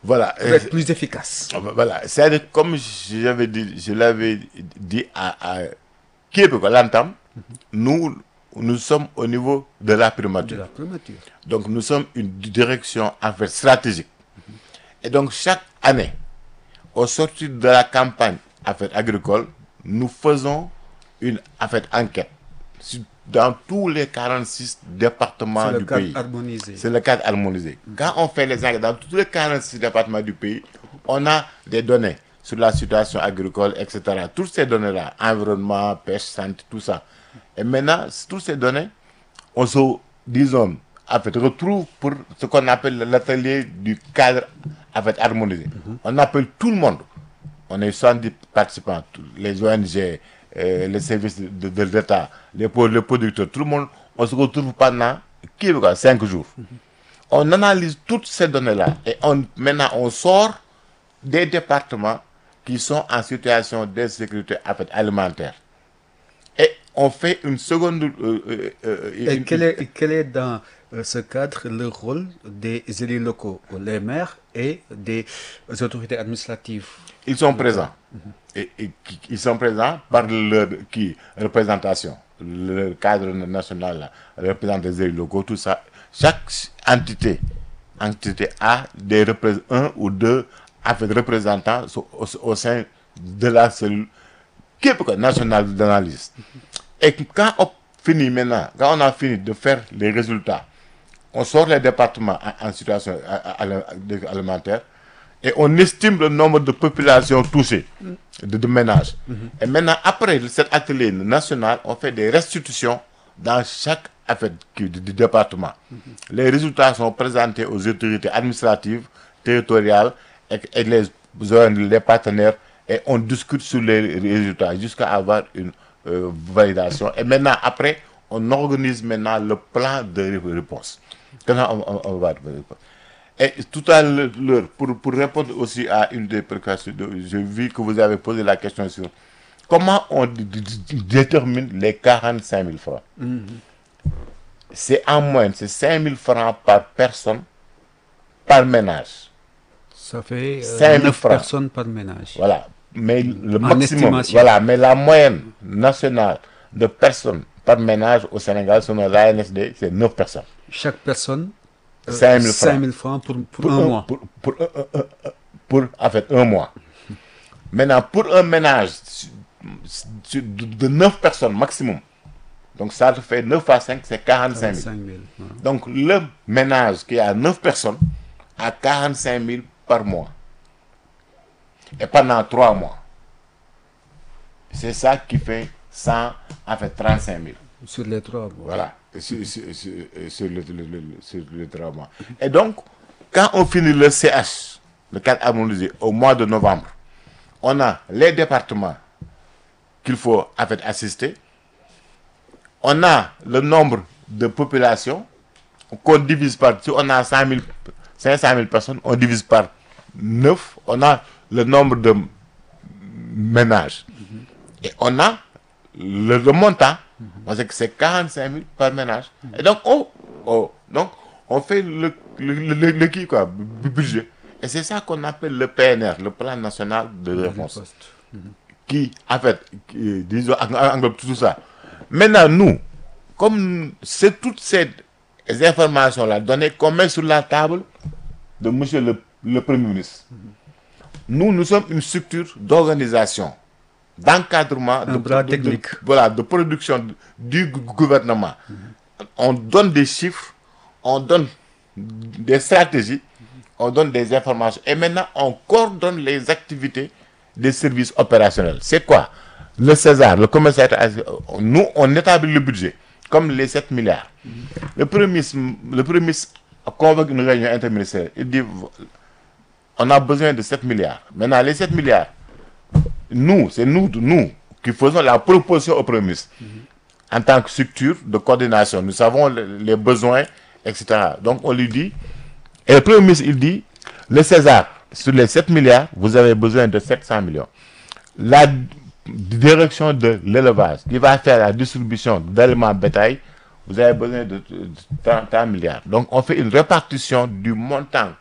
Voilà. Pour être plus efficace. Voilà. C'est-à-dire, comme je l'avais dit à Kiev, l'entame, nous sommes au niveau de la De primature. la primature. Donc, nous sommes une direction en fait stratégique. Et donc, chaque année, au sortir de la campagne en fait agricole, nous faisons une en fait enquête dans tous les 46 départements C'est le du cadre pays. harmonisé. C'est le cadre harmonisé. Quand on fait les enquêtes dans tous les 46 départements du pays, on a des données sur la situation agricole, etc. Toutes ces données-là, environnement, pêche, santé, tout ça. Et maintenant, toutes ces données, on se, disons, en fait, retrouve pour ce qu'on appelle l'atelier du cadre en fait, harmonisé. On appelle tout le monde. On est 70 participants, les ONG, les services de l'État, les producteurs, tout le monde. On se retrouve pendant 5 jours. On analyse toutes ces données-là et maintenant on sort des départements qui sont en situation d'insécurité en fait, alimentaire. Et on fait une seconde... Et quel est dans ce cadre le rôle des élus locaux, les maires et des autorités administratives? Ils sont présents. Ils sont présents par leur représentation. Le cadre national, là, représente des élus locaux, tout ça. Chaque entité a un ou deux en fait, représentants au sein de la cellule nationale d'analyse. Et quand on finit maintenant, quand on a fini de faire les résultats, on sort les départements en situation alimentaire et on estime le nombre de populations touchées, de ménages. Et maintenant, après cet atelier national, on fait des restitutions dans chaque affaire du département. Les résultats sont présentés aux autorités administratives, territoriales et les partenaires et on discute sur les résultats jusqu'à avoir une validation. Et maintenant, après, on organise maintenant le plan de réponse. Comment on va Et tout à l'heure, pour répondre aussi à une des précautions, j'ai vu que vous avez posé la question sur comment on détermine les 45 000 francs. C'est en moyenne, c'est 5 000 francs par personne, par ménage. Ça fait 5 000 9 francs. personnes par ménage. Voilà. Mais le En maximum, estimation. voilà, mais la moyenne nationale de personnes par ménage au Sénégal, selon l'ANSD, c'est 9 personnes. Chaque personne, 5 000 francs. 5 000 francs pour un mois. Pour en fait, un mois. Maintenant, pour un ménage de 9 personnes maximum, donc ça te fait 9 à 5, c'est 45 000. 45 000. Voilà. Donc le ménage qui a 9 personnes a 45 000 par mois. Et pendant 3 mois. C'est ça qui fait 100, en fait 35 000. Sur les 3 mois. Voilà. Sur les 3 mois. Et donc, quand on finit le CH, le cadre harmonisé, au mois de novembre, on a les départements qu'il faut en fait assister. On a le nombre de populations qu'on divise par, si on a 500 000 personnes, on divise par 9, on a le nombre de ménages. Et on a le montant, on sait que c'est 45 000 par ménage. Et donc, on fait le budget. Et c'est ça qu'on appelle le PNR, le Plan National de Réponse. Qui, en fait, disons, englobe tout ça. Maintenant, nous, comme c'est toutes ces informations-là données qu'on met sur la table de monsieur le Premier ministre, nous sommes une structure d'organisation, d'encadrement, de production du gouvernement. On donne des chiffres, on donne des stratégies, on donne des informations. Et maintenant, on coordonne les activités des services opérationnels. C'est quoi? Le César, le commissariat, nous, on établit le budget, comme les 7 milliards. Le Premier ministre convoque une réunion interministérielle. Il dit, on a besoin de 7 milliards. Maintenant, les 7 milliards, c'est nous qui faisons la proposition au Premier ministre. En tant que structure de coordination, nous savons les besoins, etc. Donc, on lui dit, et le Premier ministre, il dit, le César, sur les 7 milliards, vous avez besoin de 700 millions. La direction de l'élevage, qui va faire la distribution d'aliments bétail, vous avez besoin de 30 milliards. Donc, on fait une répartition du montant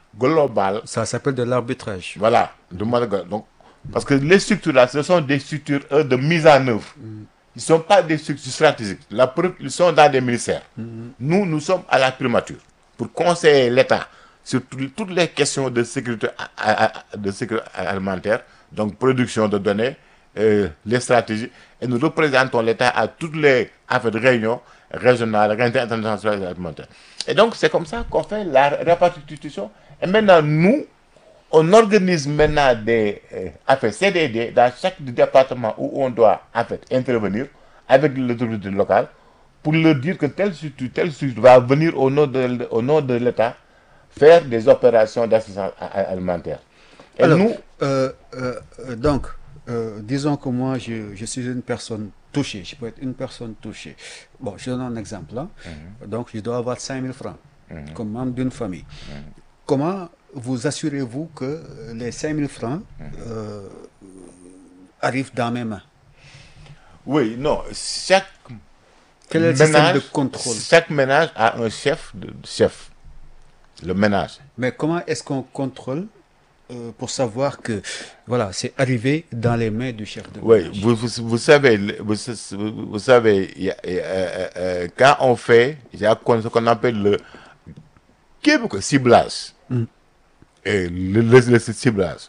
global. Ça s'appelle de l'arbitrage. Voilà, de mode global. Donc, parce que les structures là, ce sont des structures de mise en œuvre. Ils ne sont pas des structures stratégiques. La preuve, ils sont dans des ministères. Nous sommes à la primature pour conseiller l'État sur toutes les questions de sécurité alimentaire, donc production de données, les stratégies, et nous représentons l'État à toutes les affaires de réunions régionales, internationales alimentaires. Et donc, c'est comme ça qu'on fait la répartition. Et maintenant, nous, on organise maintenant des affaires CDD dans chaque département où on doit en fait, intervenir avec l'autorité locale pour leur dire que tel structure va venir au nom de l'État faire des opérations d'assistance alimentaire. Et alors, nous, donc, disons que moi, je suis une personne touchée. Je peux être une personne touchée. Bon, je donne un exemple. Hein. Donc, je dois avoir 5 000 francs comme membre d'une famille. Comment vous assurez-vous que les 5 000 francs arrivent dans mes mains? Oui, non. Quel est le système de contrôle? Chaque ménage a un chef. Le ménage. Mais comment est-ce qu'on contrôle pour savoir que voilà, c'est arrivé dans les mains du chef de ménage? Oui, vous savez, quand on fait, il y a ce qu'on appelle le ciblage. Et le ciblage.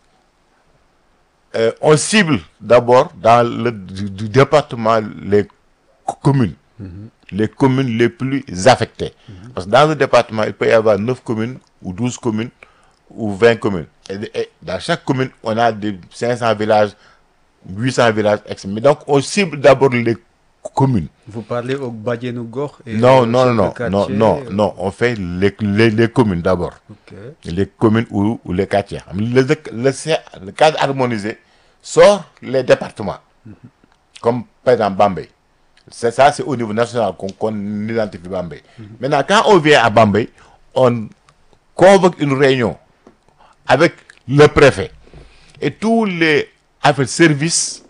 On cible d'abord dans le du département les communes. Les communes les plus affectées. Parce que dans le département, il peut y avoir 9 communes ou 12 communes ou 20 communes. Et dans chaque commune, on a des 500 villages, 800 villages, etc. Mais donc, on cible d'abord les communes. Vous parlez au Badianougor et non, on fait les communes d'abord. Okay. Les communes ou les quartiers. Le cadre harmonisé sort les départements. Comme par exemple Bambey. C'est ça, c'est au niveau national qu'on identifie Bambey. Maintenant, quand on vient à Bambey, on convoque une réunion avec le préfet et tous les services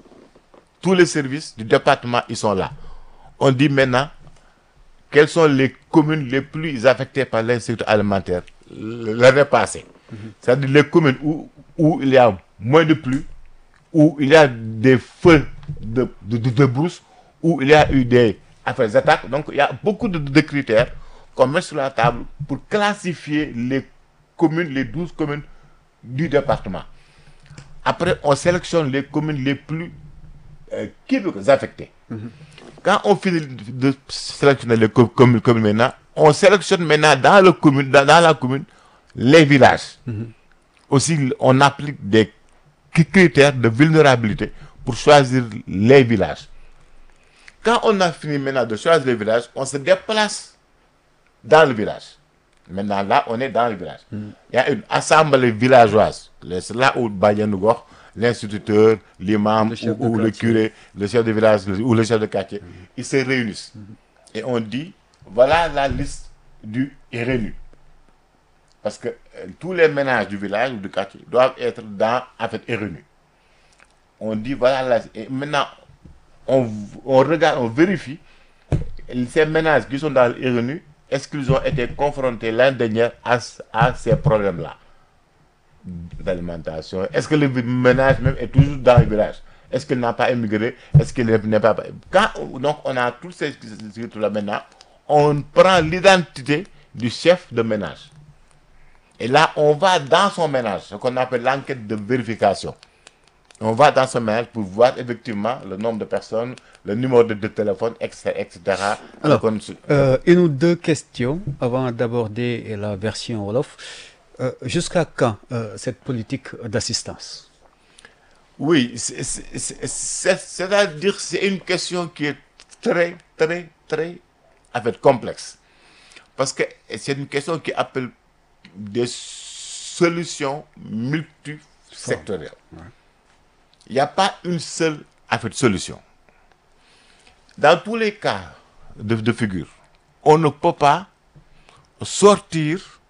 du département, ils sont là. On dit maintenant quelles sont les communes les plus affectées par l'insécurité alimentaire l'année passée. C'est-à-dire les communes où il y a moins de pluie, où il y a des feux de brousse, où il y a eu des attaques. Donc, il y a beaucoup de critères qu'on met sur la table pour classifier les communes, les 12 communes du département. Après, on sélectionne les communes les plus affectées. Quand on finit de sélectionner les communes maintenant, on sélectionne maintenant dans la commune les villages. Aussi, on applique des critères de vulnérabilité pour choisir les villages. Quand on a fini maintenant de choisir les villages, on se déplace dans le village. Maintenant, là, on est dans le village. Il y a une assemblée villageoise. C'est là où Badianougor, l'instituteur, l'imam ou le curé, le chef de village ou le chef de quartier, ils se réunissent. Et on dit, voilà la liste du RNU. Parce que tous les ménages du village ou du quartier doivent être dans RNU. On dit, voilà, et maintenant, on regarde, on vérifie ces ménages qui sont dans le RNU, est-ce qu'ils ont été confrontés l'année dernière à ces problèmes-là d'alimentation? Est-ce que le ménage même est toujours dans le village? Est-ce qu'il n'a pas émigré? Est-ce qu'il n'est pas... Donc, on a tous ces trucs-là maintenant. On prend l'identité du chef de ménage. Et là, on va dans son ménage, ce qu'on appelle l'enquête de vérification. On va dans ce ménage pour voir effectivement le nombre de personnes, le numéro de téléphone, etc. Alors, une ou deux questions avant d'aborder la version Wolof. Jusqu'à quand cette politique d'assistance? Oui, c'est-à-dire c'est une question qui est très complexe. Parce que c'est une question qui appelle des solutions multisectorielles. Ouais. Il n'y a pas une seule solution. Dans tous les cas de figure, on ne peut pas sortir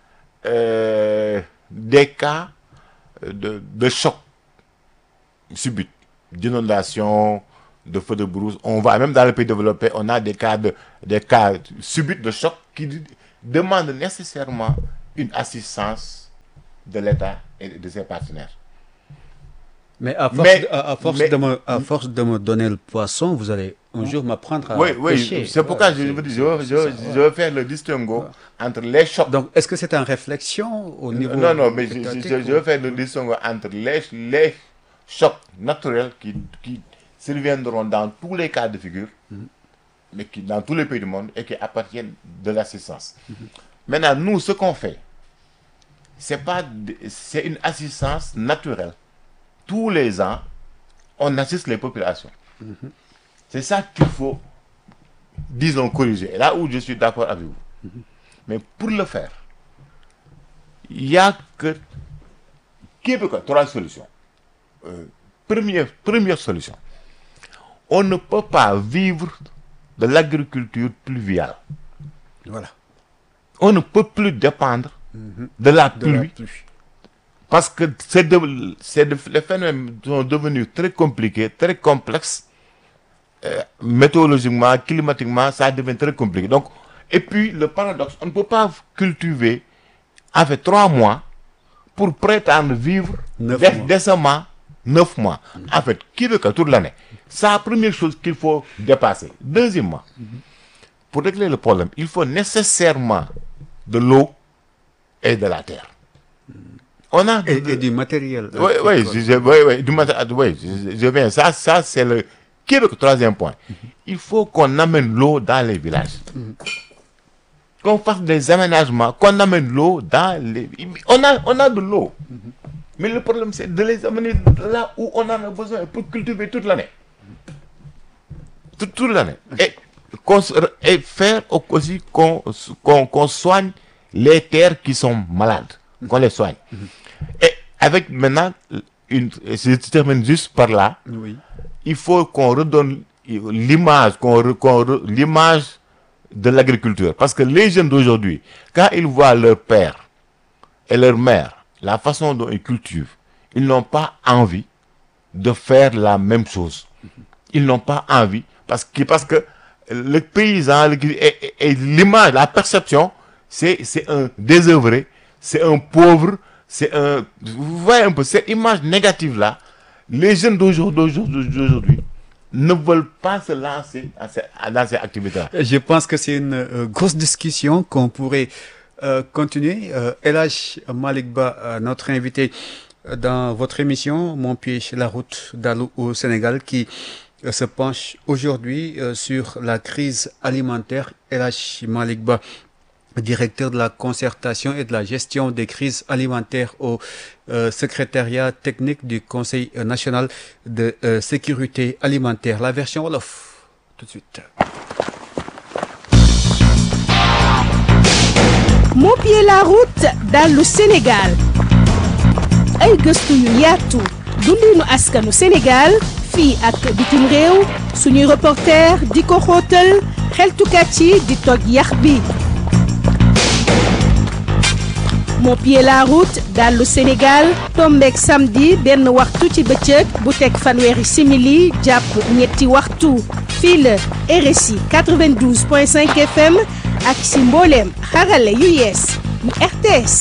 des cas de choc subit, d'inondation, de feux de brousse. On va même dans les pays développés, on a des cas subits de choc qui demandent nécessairement une assistance de l'État et de ses partenaires. Mais à force de me donner le poisson, vous allez un jour m'apprendre à pêcher. Oui, c'est pourquoi je veux faire le distinguo entre les chocs. Donc, est-ce que c'est en réflexion au niveau... Non, mais je veux faire le distinguo entre les chocs naturels qui surviendront dans tous les cas de figure, mais qui dans tous les pays du monde et qui appartiennent de l'assistance. Maintenant, nous, ce qu'on fait, c'est une assistance naturelle. Tous les ans, on assiste les populations. C'est ça qu'il faut, disons, corriger. Et là où je suis d'accord avec vous. Mais pour le faire, il n'y a que trois solutions. Première solution. On ne peut pas vivre de l'agriculture pluviale. Voilà. On ne peut plus dépendre de la pluie. Parce que les phénomènes sont devenus très compliqués, très complexes. Météorologiquement, climatiquement, ça devient très compliqué. Donc, et puis, le paradoxe, on ne peut pas cultiver avec 3 mois pour prétendre vivre décemment 9 mois. En fait, qui veut que toute l'année. C'est la première chose qu'il faut dépasser. Deuxièmement, pour régler le problème, il faut nécessairement de l'eau et de la terre. On a et du matériel. Oui, je viens. Ça c'est le troisième point. Il faut qu'on amène l'eau dans les villages. Qu'on fasse des aménagements, qu'on amène l'eau dans les... On a de l'eau. Mais le problème, c'est de les amener là où on en a besoin pour cultiver toute l'année. Toute l'année. Et faire aussi qu'on soigne les terres qui sont malades. Qu'on les soigne. Et avec maintenant, je termine juste par là, il faut qu'on redonne l'image de l'agriculture. Parce que les jeunes d'aujourd'hui, quand ils voient leur père et leur mère, la façon dont ils cultivent, ils n'ont pas envie de faire la même chose. Ils n'ont pas envie parce que le paysan et l'image, la perception, c'est un désœuvré, c'est un pauvre, vous voyez un peu cette image négative là. Les jeunes d'aujourd'hui ne veulent pas se lancer dans ces activités-là. Je pense que c'est une grosse discussion qu'on pourrait continuer. El Hadj Malick Ba, notre invité dans votre émission Mon pied sur la route d'Allô au Sénégal, qui se penche aujourd'hui sur la crise alimentaire. El Hadj Malick Ba, directeur de la concertation et de la gestion des crises alimentaires au secrétariat technique du Conseil national de sécurité alimentaire. La version wolof, tout de suite. Mon pied la route dans le Sénégal. Ay gëstu yu yaatu dundinu askanu Sénégal fii ak bitim réew suñuy reporter di ko xóotal xeltukat yi di toj yax bi. Mon pied la route dans le Sénégal tombeek samedi benn waxtu ci bëccëg bu teg fanweeri simili jàpp ñetti waxtu fii la RSI 92.5 FM ak si mbooleem xarale yu yees yu RTS.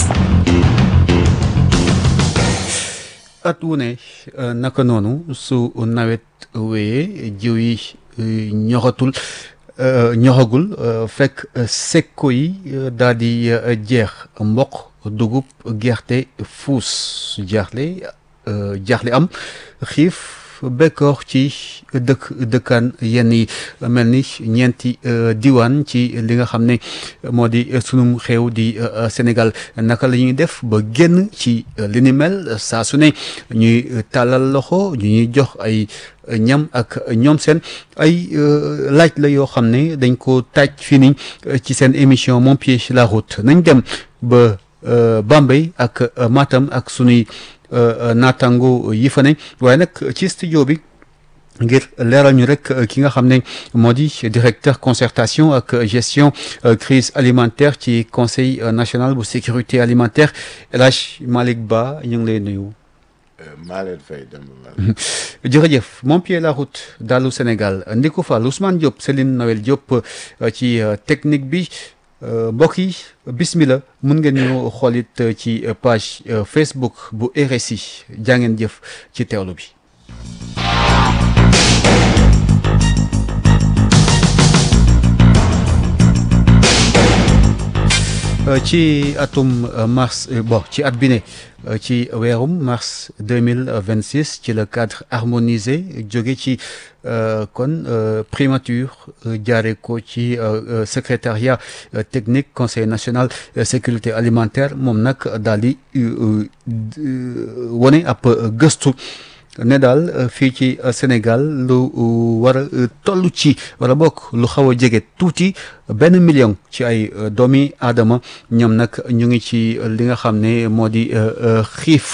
at wu ne naka noonu su nawet wéyee jiw yi ñoxagul fekk sekko yi daal di jeex mboq dugub gerte fuus jaaxle am xiif bekkoor ci dëkkaan yenn yi mel ni ñeenti diwaan ci li nga xam ne moo di sunum xew di Sénégal. naka la ñuy def ba génn ci li ni mel saa su ne ñuy tàllal loxo ñu ñuy jox ay ñam ak ñoom seen ay laaj la yoo xam ne dañ ko taaj fii nii ci seen émission Mon pied sur la route. nañ dem ba Bambey ak Matam ak sunuy naataango yi fa ne waaye nag ci studio bi ngir leeral ñu rek ki nga xam ne moo di directeur concertation ak gestion crise alimentaire ci conseil national bu sécurité alimentaire El Hadj Malick Ba ñu ngi lay nuyu. maa leen fay dem. jërëjëf Mon pied la route dalu Sénégal Ndickou Fall Ousmane Diop Céline Noël Diop ci technique bi mbokk yi bismillah mun ngeen ñu xoolit ci page Facebook bu RSI jaa ngeen jëf ci teewlu bi. ci atum mars ci at bi ne ci weerum mars 2026 ci le cadre harmonisé jóge ci kon primature jaare ko ci secrétariat technique conseil national sécurité alimentaire moom nag daal di wone ab gëstu ne daal fii ci Sénégal lu war a toll ci wala bokk lu xaw a jege tuuti 1 million ci ay doomi aadama ñoom nag ñu ngi ci li nga xam ne moo di xiif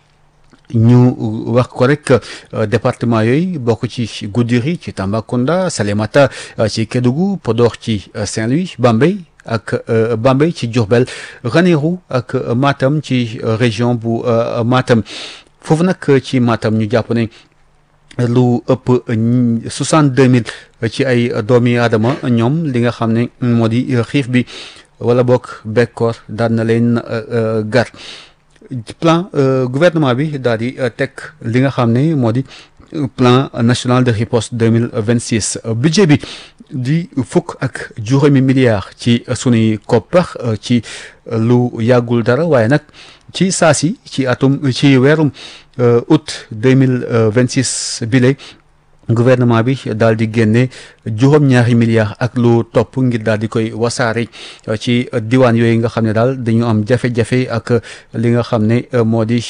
ñu wax ko rek département yooyu bokk ci Goudiri ci Tambacounda Salémata ci Kédougou Podor ci Saint-Louis Bambey ak Bambey ci Diourbel Ranérou ak Matam ci région bu Matam foofu nag ci Matam ñu jàpp ne lu ëpp 62 000 ci ay doomi aadama ñoom li nga xam ne moo di xiif bi wala bokk bekkoor daan na leen gar plan gouvernement bi daal di teg li nga xam ne moo di plan national de riposte 2026 budget bi di fukk ak juróomi milliards ci sunuy koppar ci lu yàggul dara waaye nag ci saasi ci weerum août 2026 bile gouvernement bi daal di génne juróom-ñaari milliards ak lu topp ngir daal di koy wasaare ci diwaan yooyu nga xam ne daal dañu am jafe-jafe ak li nga xam ne moo di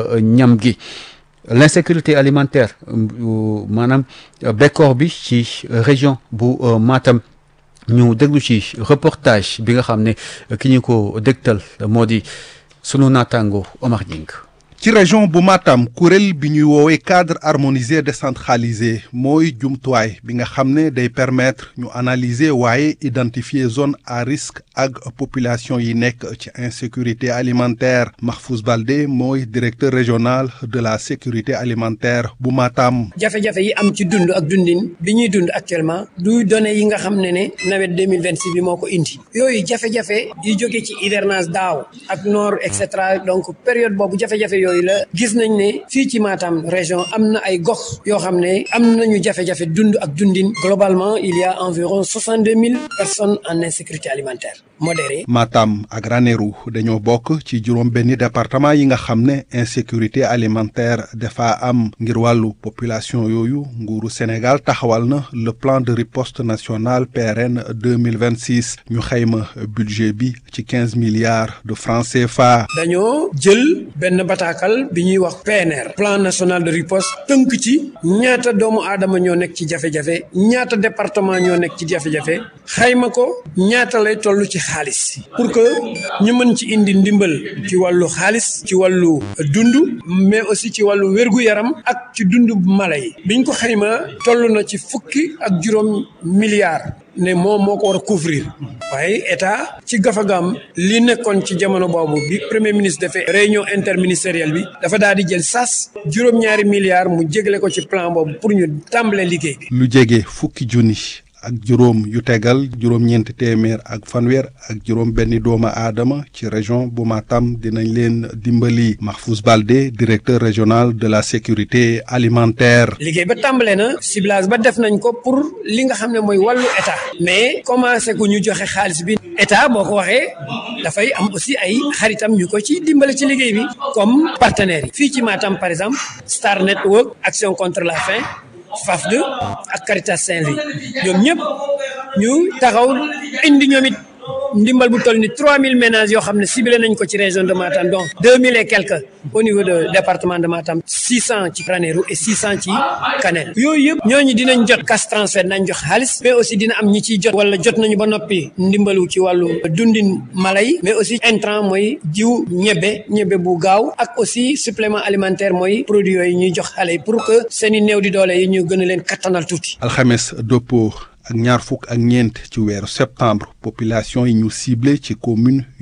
ñam gi. L'insécurité alimentaire maanaam bekkoor bi ci région bu Matam ñu déglu ci reportage bi nga xam ne ki ñu ko dégtal moo di sunu naataango Omar Ñing. ci région bu Matam kuréel bi ñuy woowee cadre harmonisé décentralisé mooy jumtuwaay bi nga xam ne day permettre ñu analyser waaye identifier zone à risque ak population yi nekk ci insécurité alimentaire Mahfouz Baldé mooy directeur régional de la sécurité alimentaire bu Matam. jafe-jafe yi am ci dund ak dundin bi ñuy dund actuellement du données yi nga xam ne nawet 2026 bi moo ko indi yooyu jafe-jafe yi jóge ci hivernage daaw ak noor et cetera donc période boobu jafe-jafe yooyu la gis nañ ne fii ci Matam région am na ay gox yoo xam ne am nañu jafe-jafe dund ak dundin globalement il y a environ 62 000 personnes en insécurité alimentaire modérée. Matam ak Ranérou dañoo bokk ci juróom benni département yi nga xam ne insécurité alimentaire dafa am ngir wàllu population yooyu nguuru Sénégal taxawal na le plan de riposte national PRN 2026 ñu xayma budget bi ci 15 milliards de francs CFA. dañoo jël benn bataaxal bi ñuy wax PNR plan national de riposte tënk ci ñaata doomu aadama ñoo nekk ci jafe-jafe ñaata département ñoo nekk ci jafe-jafe xayma ko ñaata lay toll ci xaalis pour que ñu mën ci indi ndimbal ci wàllu xaalis ci wàllu dund mais aussi ci wàllu wér-gu-yaram ak ci dund mala yi biñ ko xayma toll na ci fukki ak juróom milliards ne moom moo ko war a couvrir waaye état ci gafagam li nekkoon ci jamono boobu bi premier ministre defee réunion interministérielle bi dafa daal di jël sas juróom-ñaari milliards mu jégle ko ci plan boobu pour ñu tàmbale liggéey bi. lu jege fukki junni ak juróom yu tegal juróom-ñeenti téeméer ak fanweer ak juróom benni doomu aadama ci région bu Matam dinañ leen dimbali Mahfouz Baldé directeur régional de la sécurité alimentaire. liggéey ba tàmbale na ciblage ba def nañ ko pour li nga xam ne mooy wàllu état mais commencé ku ñu joxe xaalis bi état boo ko waxee dafay am aussi ay xaritam ñu ko ci dimbale ci liggéey bi comme partenaires yi fii ci Matam par exemple Star Network Action contre la faim FAF2 ak Caritas Saint-Louis ñoom ñëpp ñu taxaw indi ñoom it ndimbal bu toll ni 3000 ménages yoo xam ne ciblé nañ ko ci région de Matam donc 2000 et quelques au niveau de département de Matam 600 ci Ranérou et 600 ci Kanel yooyu yëpp ñooñu dinañ jot cash transfert nañ jox xaalis mais aussi dina am ñi ciy jot wala jot nañu ba noppi ndimbalu ci wàllu dundin mala yi mais aussi intrant mooy jiw ñebe bu gaaw ak aussi supplément alimentaire mooy produit yooyu ñuy jox xale yi pour que seen i néew di doole yi ñu gën a leen kattanal tuuti. alxames dëppoo ak ñaar fukk ak ñeent ci weeru septembre population yi ñu ciblé ci commune yu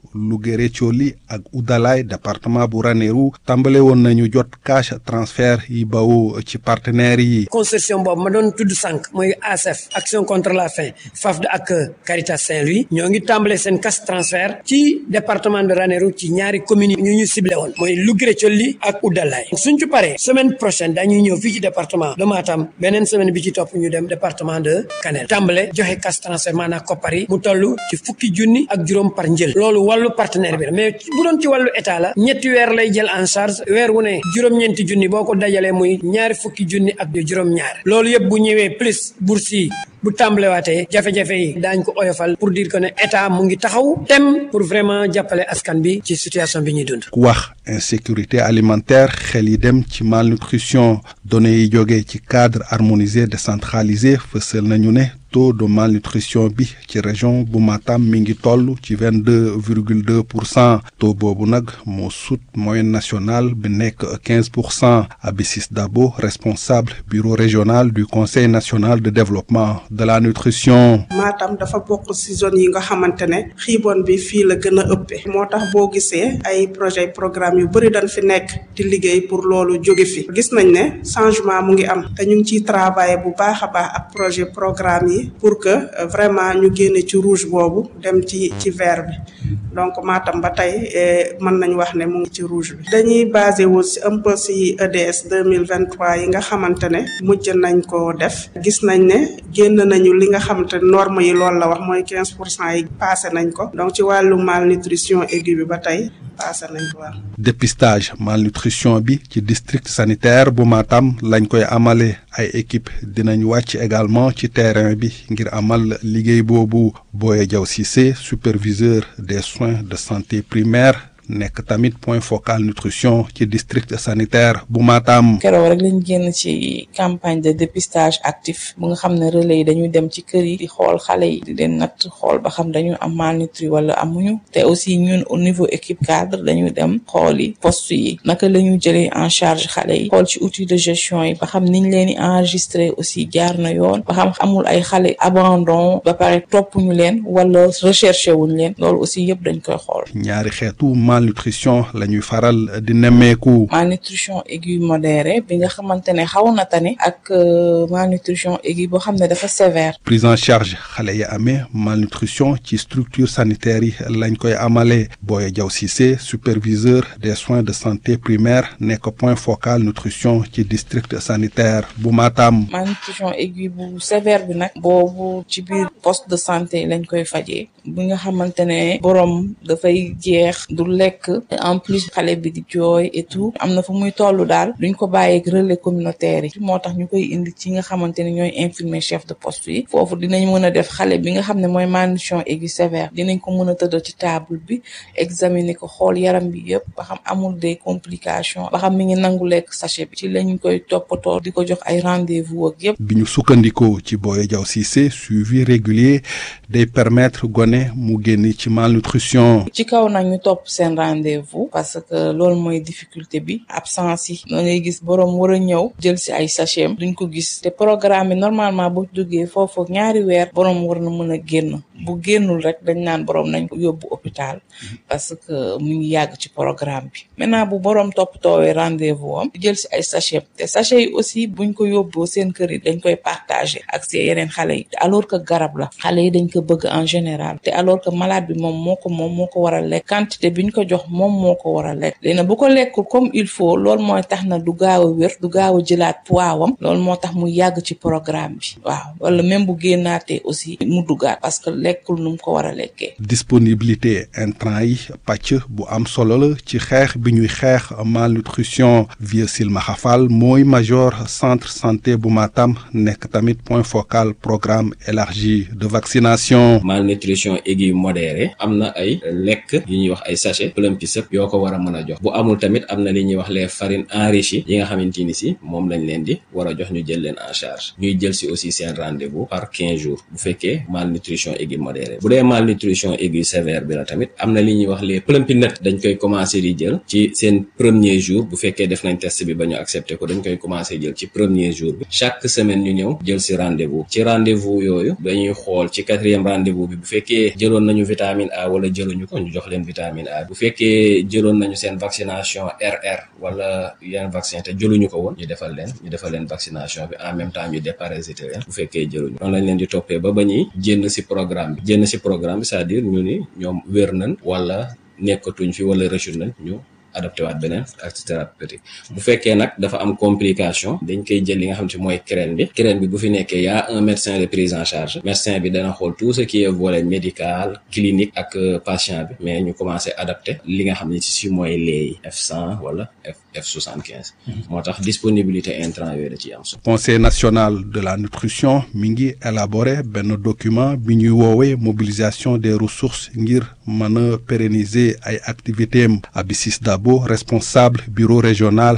Louguéré-Thioli ak Oudalaye département bu Ranérou tàmbale woon nañu jot cash transfert yi bawoo ci partenaires yi. consortium boobu ma doon tudd sànq mooy ASF Action contre la faim FAFD ak Caritas Saint-Louis ñoo ngi tàmbale seen cash transfert ci département de Ranérou ci ñaari communes ñu ciblé woon mooy Louguéré-Thioli ak Oudalaye suñ ci paree semaine prochaine dañuy ñëw fii ci département de Matam beneen semaine bi ci topp ñu dem département de Kanel tàmbale joxe cash transfert maanaam koppar yi mu toll ci 10 junni ak juróom par njël loolu wàllu partenaire bi la mais bu doon ci wàllu état la ñetti weer lay jël en charge weer wu ne juróom-ñeenti junni boo ko dajalee muy 20 junni ak juróom-ñaar loolu yëpp bu ñëwee plus bourse yi bu tàmbalewaatee jafe-jafe yi daañ ko oyofal pour dire que ne état mu ngi taxaw tem pour vraiment jàppale askan bi ci situation bi ñuy dund. ku wax insécurité alimentaire xel yi dem ci malnutrition données yi jógee ci cadre harmonisé décentralisé fësal nañu ne taux de malnutrition bi ci région bu Matam mi ngi toll ci 22,2%. taux boobu nag moo sut moyenne nationale bi nekk 15%. Abissis Dabo responsable bureau régional du conseil national de développement de la nutrition. Matam dafa bokk ci zone yi nga xamante ne xiibon bi fii la gën a ëppee moo tax boo gisee ay projet programme yu bëri dañ fi nekk di liggéey pour loolu jóge fi gis nañ ne changement mu ngi am te ñu ngi ciy travailler bu baax a baax ak projet programme yi pour que vraiment ñu génne ci rouge boobu dem ci vert bi donc Matam ba tey mën nañ wax ne mu ngi ci rouge bi dañuy basé wu ci un peu ci EDS 2023 yi nga xamante ne mujj nañ ko def gis nañ ne génn nañu li nga xamante ne norme yi loolu la wax mooy 15% yi passé nañ ko donc ci wàllu malnutrition aiguë bi ba tey passé nañ ko waaw. dépistage malnutrition bi ci district sanitaire bu Matam lañ koy amale ay équipe dinañ wàcc également ci terrain bi ngir amal liggéey boobu Boye Diaw Cissé superviseur des soins de santé primaire nekk tamit point focal nutrition ci district sanitaire bu Matam. keroog rek lañ génn ci campagne de dépistage actif bu nga xam ne relais yi dañuy dem ci kër yi di xool xale yi di leen natt xool ba xam dañu am malnutri wala amuñu te aussi ñun au niveau équipe cadre dañuy dem xool yi poste yi naka la ñu jëlee en charge xale yi xool ci outil de gestion yi ba xam niñ leen di enregistré aussi jaar na yoon ba xam amul ay xale abandon ba pare topp ñu leen wala recherché wuñ leen loolu aussi yëpp dañ koy xool. ñaari xeetu malnutrition la ñuy faral di nemmeeku. malnutrition aiguë modérée bi nga xamante ne xaw na tane ak malnutrition aiguë boo xam ne dafa sévère. prise en charge xale yi amee malnutrition ci structure sanitaire yi lañ koy amalee Boye Diaw Cissé superviseur des soins de santé primaire nekk point focal nutrition ci district sanitaire bu Matam. malnutrition aiguë bu sévère bi nag boobu ci biir poste de santé lañ koy fajee bi nga xamante ne borom dafay jeex du lekk en plus xale bi di jooy et tout am na fu muy toll daal duñ ko bàyyeeg relais communautaire yi moo tax ñu koy indi ci nga xamante ne ñooy infirmier chef de poste yi foofu dinañ mën a def xale bi nga xam ne mooy malnutrition aiguë sévère dinañ ko mën a tëddal ci table bi examiner ko xool yaram bi yëpp ba xam amul des complications ba xam mi ngi nangu lekk sachet bi ci lañ koy toppatoo di ko jox ay rendez-vous ak yëpp. bi ñu sukkandikoo ci Boye Diaw Cissé suivi régulier day permettre gone mu génn ci malnutrition. ci kaw nag ñu topp seen rendez-vous parce que loolu mooy difficulté bi absence yi da ngay gis borom war a ñëw jël si ay sachet duñ ko gis te programme bi normalement bu duggee foofu ñaari weer borom war na mën a génn bu génnul rek dañ naan borom nañ ko yóbbu hôpital parce que mu ngi yàgg ci programme bi maintenant bu borom toppatoowee rendez-vous am jël si ay sachet te sachet yi aussi buñ ko yóbboo seen kër yi dañ koy partager ak seen yeneen xale yi alors que garab la xale yi dañ ko bëgg en général te alors que malade bi moom moo ko war a lekk quantité biñ ko jox moom moo ko war a lekk léegi bu ko lekkul comme il faut loolu mooy tax na du gaaw a wér du gaaw a jëlaat poids-wam loolu moo tax mu yàgg ci programme bi waaw wala même bu génnaatee aussi mu duggaat parce que lekkul nu mu ko war a lekkee. disponibilité intrant yi pàcc bu am solo la ci xeex bi ñuy xeex malnutrition Vieux Silmaxa Fall mooy major centre santé bu Matam nekk tamit point focal programme élargi de vaccination. malnutrition aiguë modérée am na ay lekk yu ñuy wax ay sachet plumpy-sëp yoo ko war a mën a jox bu amul tamit am na li ñuy wax les farines enrichies yi nga xamante ni si moom lañ leen di war a jox ñu jël leen en charge ñuy jël si aussi seen rendez-vous par 15 jours bu fekkee malnutrition aiguë modéré bu dee malnutrition aiguë sévère bi la tamit am na li ñuy wax les plumpinets dañ koy commencer di jël ci seen premier jour bu fekkee def nañ test bi ba ñu accepté ko dañ koy commencer jël ci premier jour bi chaque semaine ñu ñëw jël ci rendez-vous yooyu dañuy xool ci 4e rendez-vous bi bu fekkee jëloon nañu vitamine A wala jëluñu ko ñu jox leen vitamine A bu fekkee jëloon nañu seen vaccination RR wala yenn vaccin te jëluñu ko woon ñu defal leen vaccination bi en même temps ñu déparasiter leen bu fekkee jëluñu noonu lañ leen di toppee ba ñuy génn ci programme bi c'est-à-dire ñu ni ñoom wér nañ wala nekkatuñ fi wala rëccu nañ ñu adapté waat beneen acte thérapeutique bu fekkee nag dafa am complication dañ koy jël li nga xam te mooy crène bi bu fi nekkee y a un médecin de prise en charge médecin bi dana xool tout ce qui est volet médical clinique ak patient bi mais ñu commencé adapté li nga xam ne ci mooy les F100 wala F75 moo tax disponibilité intrant yooyu da ciy am solo. Conseil national de la nutrition mi ngi élaboré benn document bi ñuy woowee mobilisation des ressources ngir mën a pérenniser ay activités am Abissis Dabo responsable bureau régional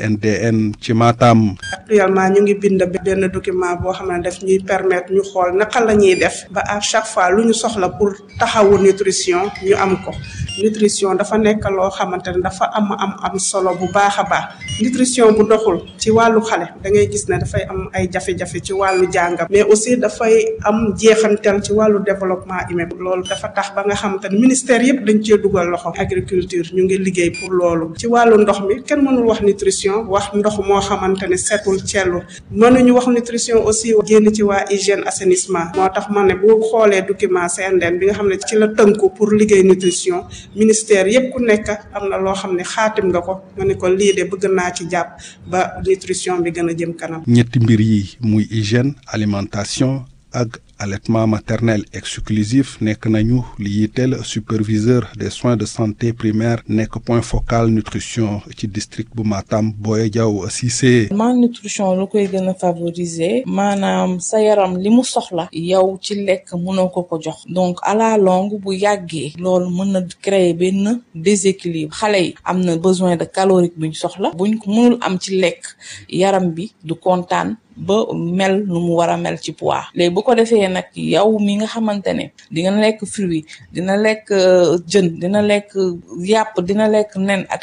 CNDN ci Matam. actuellement ñu ngi bind benn document boo xam ne daf ñuy permettre ñu xool naka la ñuy def ba à chaque fois lu ñu soxla pour taxawu nutrition ñu am ko. nutrition dafa nekk loo xamante ne dafa am solo bu baax a baax nutrition bu doxul ci wàllu xale da ngay gis ne dafay am ay jafe-jafe ci wàllu jàngam mais aussi dafay am jeexantal ci wàllu développement humain loolu dafa tax ba nga xamante ne ministère yëpp dañ cee dugal loxo agriculture ñu ngi liggéey pour loolu ci wàllu ndox mi kenn mënul wax nutrition wax ndox moo xamante ne setul cellu mënuñu wax nutrition aussi génn ci waa hygiène assainissement moo tax ma ne boo xoolee document CNDN bi nga xam ne ci la tënku pour liggéey nutrition ministère yëpp ku nekk am na loo xam ne xaatim nga ko nga ne ko lii de bëgg naa ci jàpp ba nutrition bi gën a jëm kanam. ñetti mbir yi muy hygiène alimentation ak allaitement maternel exclusif nekk nañu li yitteel superviseur des soins de santé primaire nekk point focal nutrition ci district bu Matam Boye Diaw Cissé. malnutrition lu koy gën a favoriser maanaam sa yaram li mu soxla yow ci lekk mënoo ko jox donc à la longue bu yàggee loolu mën na créer benn déséquilibre xale yi am na besoin de calorique bu ñu soxla buñ ko mënul am ci lekk yaram bi du kontaan ba mel nu mu war a mel ci poids léegi bu ko defee nag yow mi nga xamante ne dina lekk fruit dina lekk jën dina lekk yàpp dina lekk nen ak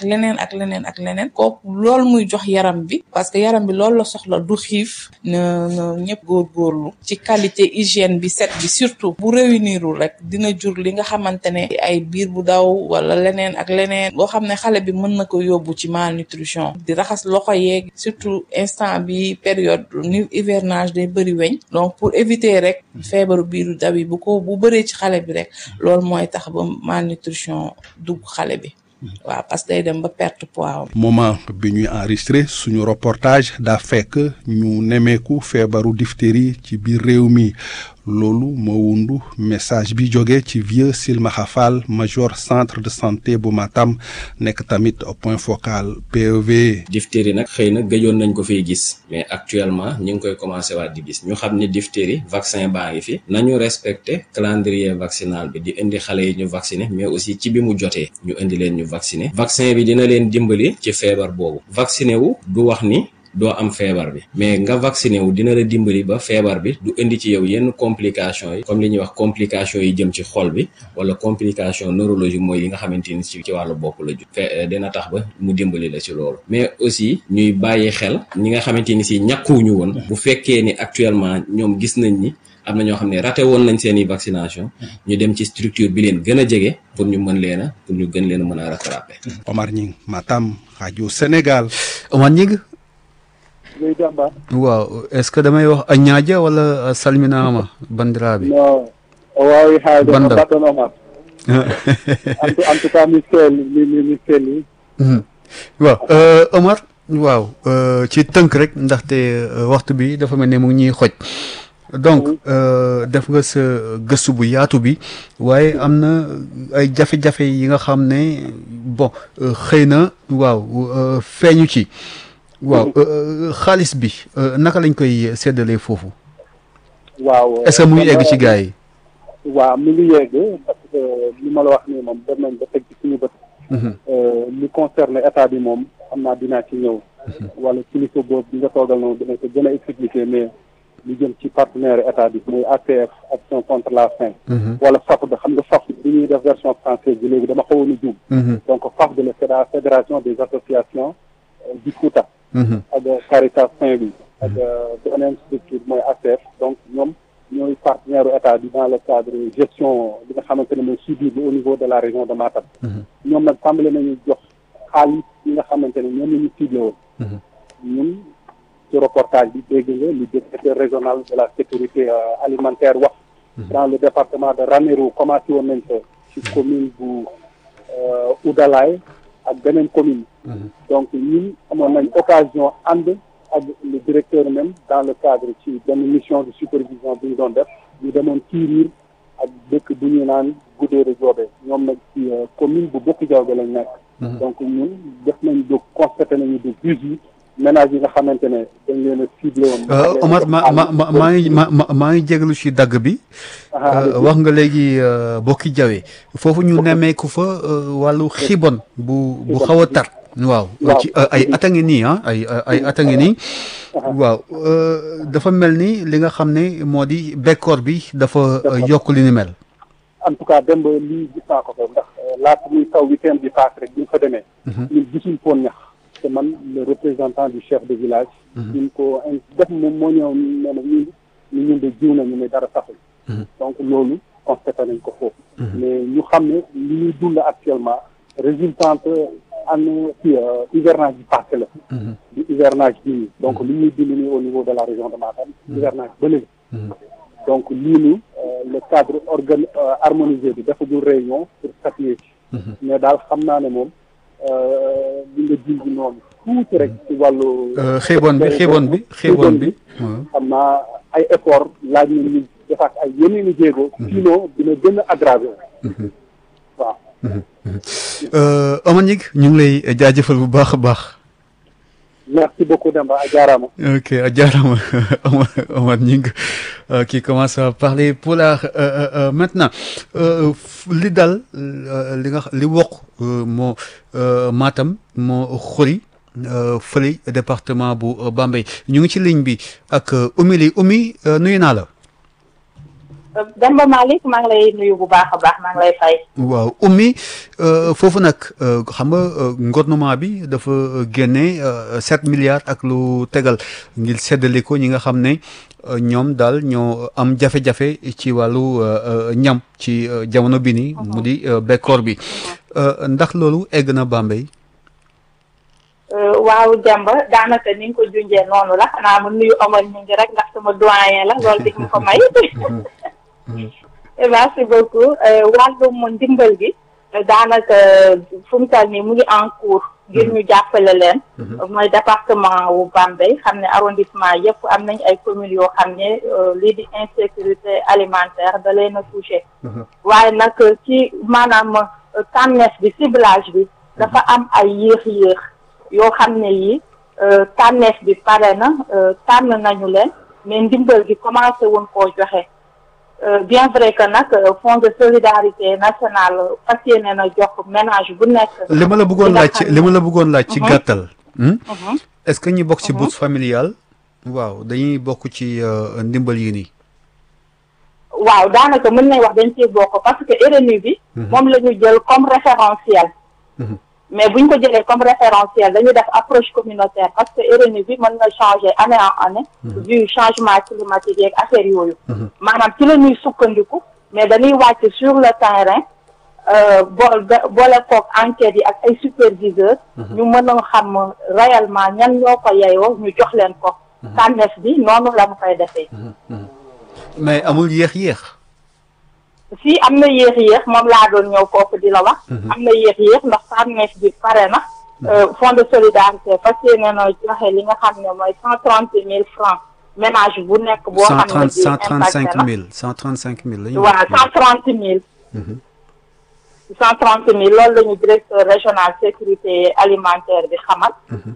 leneen kooku loolu muy jox yaram bi parce que yaram bi loolu la soxla du xiif na ñëpp góorgóorlu ci qualité hygiène bi set bi surtout bu réunirul rek dina jur li nga xamante ne ay biir bu daw wala leneen ak leneen boo xam ne xale bi mën na ko yóbbu ci malnutrition di raxas loxo yeeg surtout instant bi période ni hivernage day bëri weñ donc pour éviter rek feebaru biiru daw yi bu bëree ci xale bi rek loolu mooy tax ba malnutrition dugg xale bi waaw parce que day dem ba perte poids. moment bi ñuy enregistré suñu reportage daa fekk ñu nemeeku feebaru diphtérie ci biir réew mi loolu moo wundu message bi jóge ci vieux Silmaxa Fall major centre de santé bu Matam nekk tamit point focal PEV. diphtérie nag xëy na gëjoon nañ ko fiy gis mais actuellement ñu ngi koy commencé waat di gis ñu xam ni diphtérie vaccin baa ngi fi nañu respecté calendrier vaccinal bi di indi xale yi ñu vacciner mais aussi ci bi mu jotee ñu indi leen ñu vacciner vaccin bi dina leen dimbali ci feebar boobu vacciner wu du wax ni doo am feebar bi mais nga vacciné wu dina la dimbali ba feebar bi du indi ci yow yenn complications yi comme li ñuy wax complications yi jëm ci xol bi wala complication neurologique mooy yi nga xamante ni ci wàllu bopp la ju dina tax ba mu dimbali la ci loolu mais aussi ñuy bàyyi xel ñi nga xamante ni si ñàkkuwuñu woon bu fekkee ni actuellement ñoom gis nañ ni am na ñoo xam ne raté woon nañ seeni vaccination ñu dem ci structure bi leen gën a jege pour ñu mën leen a pour ñu gën leen a mën a rattraper. Omar Ñing Matam rajo Sénégal. Omar Ñing waaw est-ce que damay wax a ñaaja wala salminaama bandiraɓe no o wawi haade no mbaɗɗon Omar en tout cas mi selli waaw Omar waaw ci tënk rek ndaxte waxtu bi dafa mel ne mu ngi ñuy xoj donc def nga sa gëstu bu yaatu bi waaye am na ay jafe-jafe yi nga xam ne bon xëy na waaw feeñu ci waaw xaalis bi naka lañ koy séddalee foofu. waaw est-ce que mu ngi egg ci gars yi. waaw mi ngi yegg parce que li ma la wax nii moom dem nañ ba teg ci suñu bët. li concerne état bi moom xam naa dinaa ci ñëw. wala kilifa boobu bi nga toogal noonu dina ko gën a expliquer mais lu jëm ci partenaire état bi muy ACF action contre la faim wala FAFD xam nga FAFD bi ñuy def version française bi léegi dama xawoon a juum donc FAFD la c'est la fédération des associations du Fouta ak Caritas Saint-Louis ak beneen structure mooy ACF donc ñoom ñooy partenaire état bi dans le cadre gestion li nga xamante ne mooy suivi bi au niveau de la région de Matam ñoom nag tàmbale nañu jox xaalis yi nga xamante ne ñoom la ñu ciblé woon ñun ci reportage bi dégg nga le directeur régional de la sécurité alimentaire wax dans le département de Ranérou commencé woon nañ ko ci commune bu Oudalaye ak beneen commune donc ñun amoon nañ occasion ànd ak le directeur même dans le cadre ci benn mission de supervision bi ñu doon def ñu demoon Kirir ak dëkk bu ñu naan Goudéré Diobé ñoom nag ci commune bu Bokk Diawbe lañ nekk donc ñun def nañ du constaté nañu de 18 ménages yi nga xamante ne dañ leen a ciblé woon. Omar maa ngi jégalu ci dagg bi. wax nga léegi Bokki Jawe foofu ñu nemmeeku fa wàllu xibon bu xaw a tar. waaw ci ay at a ngi nii ay at a ngi nii. waaw dafa mel ni li nga xam ne moo di bekkoor bi dafa yokk li ni mel. en tout cas démb lii gis naa ko fa ndax laata muy taw week-end bi paase rek bi ñu fa demee. ñun gisuñ foon ñax. te man le représentant du chef de village ñun ko def moom moo ñëw nee na ñun de jiw nañu ne dara saxul donc loolu constaté nañ ko foofu mais ñu xam ne li ñuy dund actuellement résultante an ci hivernage bi passé la du hivernage bii donc li ñuy dund nii au niveau de la région de Matam hivernage ba léegi donc lii nii le cadre harmonisé bi dafa dul réunion pour statuer ci mais daal xam naa ne moom li nga jiw noonu tuuti rek ci wàllu. xiibon bi. xam naa ay effort laaj na ñu defaat ay yeneen i jéego. sinon dina gën a aggravé waaw. Omar Gningue ñu ngi lay jaajëfal bu baax a baax. merci beaucoup Demba a jaaraama. ok a jaaraama Omar Gningue qui commence à parler pulaar maintenant li dal li wokk moo Matam moo xuri fële département bu Bambey ñu ngi ci ligne bi ak Oumy nuyu naa la. Demba Malick maa ngi lay nuyu bu baax a baax maa ngi lay fay. waaw Oumy foofu nag xam nga gouvernement bi dafa génne 7 milliards ak lu tegal ngir séddale ko ñi nga xam ne ñoom daal ñoo am jafe-jafe ci wàllu ñam ci jamono bi nii. mu di bekkoor bi ndax loolu egg na Bambey. waaw Demba daanaka ni nga ko junjee noonu la xanaa mu nuyu Omar Gningue rek ndax sama doyen la loolu dañ ko may. merci beaucoup wàllum ndimbal gi daanaka fu mu toll nii mu ngi en cours ngir ñu jàppale leen mooy département wu Bambey xam ne arrondissement yëpp am nañ ay communes yoo xam ne lii di insécurité alimentaire da leen a touché waaye nag ci maanaam tànneef bi ciblage bi dafa am ay yéex-yéex yoo xam ne yi tànneef bi pare na tànn nañu leen mais ndimbal gi commencé woon koo joxe bien vrai que nag fonds de solidarité nationale fas yéene na jox ménage bu nekk. li ma la bëggoon laaj ci gàttal. est-ce que ñi bokk ci bourse familiale. waaw dañuy bokk ci ndimbal yi nii. waaw daanaka mën nañ wax dañ ciy bokk parce que RNU bi. moom la ñu jël comme référentiel. mais buñ ko jëlee comme référentiel dañuy def approche communautaire parce que RNU bi mën na changer année en année vu changement climatique yeeg affaire yooyu maanaam ci la ñuy sukkandiku mais dañuy wàcc sur le terrain boole koog enquêtes yi ak ay superviseurs ñu mën a xam réellement ñan ñoo ko yeyoo ñu jox leen ko tànneef bi noonu la mu koy defee mais amul yéex si am na yéex moom laa doon ñëw foofu di la wax am na yéex ndax tànneef bi pare na fonds de solidarité parce que nee na joxe li nga xam ne mooy 130 000 francs ménage bu nekk boo xam ne 135 000 lañu waaw 130 000 130 000 loolu la ñu directeur régional sécurité alimentaire bi xamal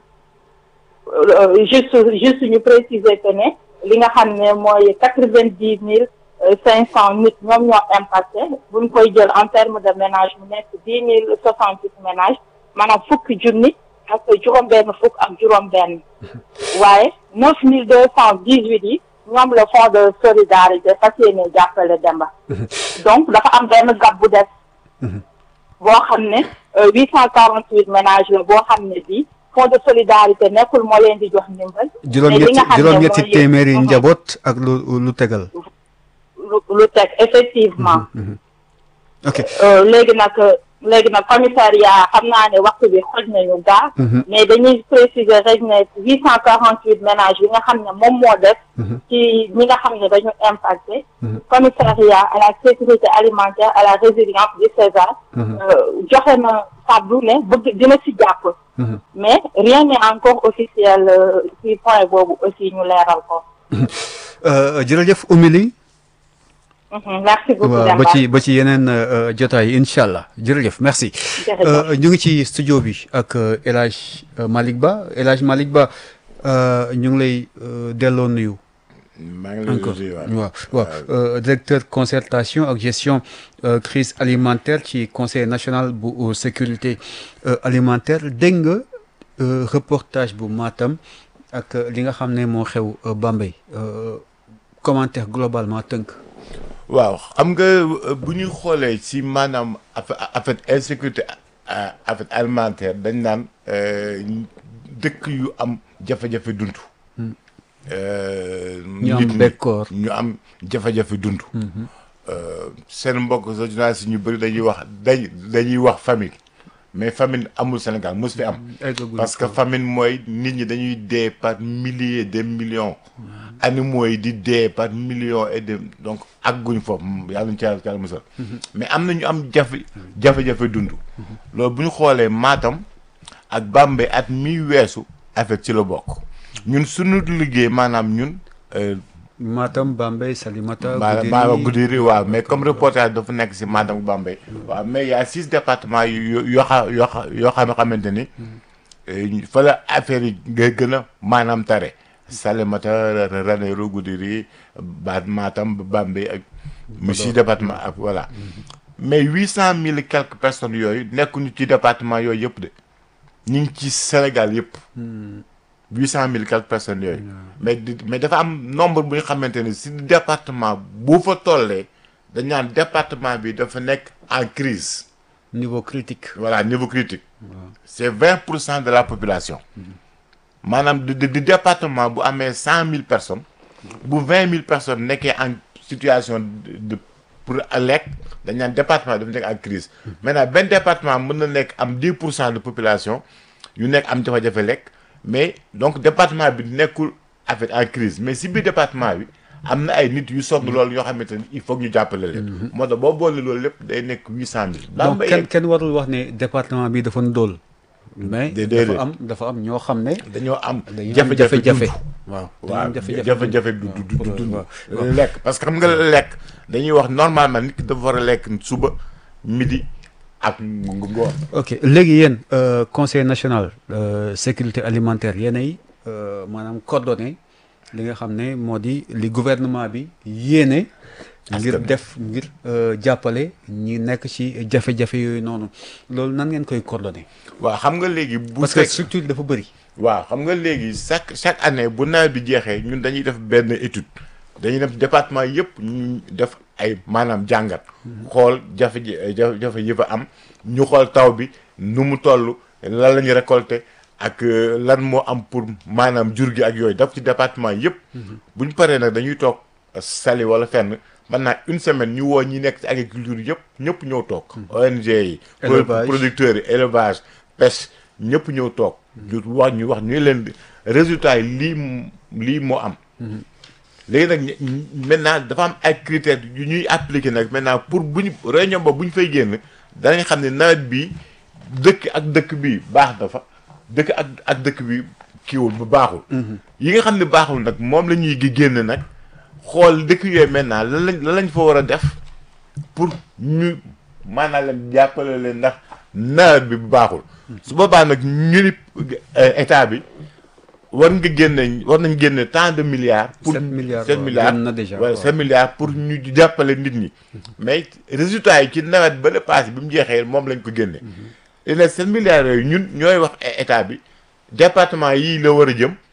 juste ñu préciser que ne li nga xam ne mooy 90 500 nit ñoom ñoo impacté buñ koy jël en terme de ménage mu nekk 10 068 ménages maanaam fukki junni ak juróom-benn fukk ak juróom-benn waaye 9 218 yi ñoom le fonds de solidarité fas yéene jàppale Demba. donc dafa am benn gab bu des. boo xam ne 848 ménages la boo xam ne bii fonds de solidarité nekkul moo leen di jox ndimbal. juróom-ñetti téeméeri njaboot ak lu tegal. lu teg effectivement. ok léegi nag commissariat xam naa ne waxtu bi xoj nañu gaa. mais dañuy préciser rek ne 848 ménages yi nga xam ne moom moo def. ci ñi nga xam ne dañu impacté. commissariat à la sécurité alimentaire à la résilience du César. joxe na kàddu ne bëgg dina si jàpp. mais rien n'est encore officiel ci point boobu aussi ñu leeral ko. jërëjëf Oumy. merci beaucoup waaw ba ci yeneen jotaay incha allah jërëjëf merci. ñu ngi ci studio bi ak El Hadj Malick Ba El Hadj Malick Ba ñu ngi lay delloo nuyu. maa ngi lay nuyu waaw directeur concertation ak gestion crise alimentaire ci conseil national bu sécurité alimentaire dégg nga reportage bu Matam ak li nga xam ne moo xew Bambey commentaire globalement tënk. waaw xam nga bu ñuy xoolee ci maanaam affaire insécurité affaire alimentaire dañ naan dëkk yu am jafe-jafe dund. ñu am bekkoor ñu am jafe-jafe dund. seen mbokk journaliste ñu bëri dañuy wax famine mais famine amul Sénégal mos fi am. parce que famine mooy nit ñi dañuy dee par milliers de millions. animaux yi di dee par millions et de donc àgguñ foofu yàlla ñu ci yàlla musal mais am na ñu am jafe-jafe dund. loolu bu ñu xoolee Matam ak Bambey at mi weesu affaire ci la bokk ñun suñu liggéey maanaam ñun. Matam Bambey Salimata. Goudiri waaw mais comme reportage dafa nekk si Matam Bambey. waaw mais y a 6 départements yoo xamante ni fa la affaire yi nga gën a maanaam tare. Salimata Ranérou Goudiri Matam Bambey ak. mu 6 départements ak voilà. mais 800 000 quelques personnes yooyu nekkuñu ci département yooyu yëpp de ñu ngi ci Sénégal yëpp. 800 000 quelques personnes yooyu. mais dafa am nombre bu nga xamante ne si département bu fa tollee dañ naan département bi dafa nekk en crise. niveau critique. voilà niveau critique. c'est 20% de la population. maanaam di département bu amee 100 000 personnes. bu 20 000 personnes nekkee en situation de pour lekk dañ naan département dafa nekk en crise. maintenant benn département mën na nekk am 10% de population yu nekk am jafe-jafe lekk. mais donc département bi nekkul affaire en crise mais si biir département bi am na ay nit yu sonn loolu yoo xamante ni il faut ñu jàppale leen. moo tax boo boole loolu lépp day nekk 800 000. donc kenn warul wax ne département bi dafa ndóol. mais dafa am ñoo xam ne. dañoo am jafe-jafe. waaw jafe-jafe du lekk parce que xam nga lekk dañuy wax normalement nit ki dafa war a lekk suba midi. ak ngoon. ok léegi yéen conseil national sécurité alimentaire yéenay maanaam coordonné li nga xam ne moo di li gouvernement bi yéene. ngir jàppale ñi nekk ci jafe-jafe yooyu noonu loolu nan ngeen koy coordonné. waaw xam nga léegi. parce que structure dafa bëri. waaw xam nga léegi chaque année bu nawet bi jeexee ñun dañuy def benn étude dañuy def département yëpp ñu def ay maanaam jàngat. xool jafe-jafe yi fa am ñu xool taw bi nu mu toll lan la ñu récolté ak lan moo am pour maanaam jur gi ak yooyu def ci département yëpp. bu ñu paree nag dañuy toog Saly wala fenn maintenant une semaine ñu woo ñi nekk ci agriculture yëpp ñëpp ñëw toog. ONG yi. producteurs yi élevage pêche ñëpp ñëw toog. ñu wax ñu leen résultat yi lii moo am. léegi nag maintenant dafa am ay critères yu ñuy appliquer nag maintenant pour réunion boobu bu ñu fay génn danañ xam ne nawet bi dëkk ak dëkk bi baax dafa dëkk ak dëkk bi kiiwul bu baaxul. yi nga xam ne baaxul nag moom la ñuy génn nag xool dëkk yooyu maintenant lan lañ fa war a def pour ñu maanaam leen jàppale leen ndax nawet bi bu baaxul. su boobaa nag ñu ni état bi. war nañ génne tant de milliards. pour 7 milliards na déjà waaw 7 milliards pour ñu jàppale nit ñi. mais résultat yi ci nawet ba le passé bi mu jeexee moom lañ ko génne. léegi nag 7 milliards yooyu ñun ñooy wax état bi département yii la war a jëm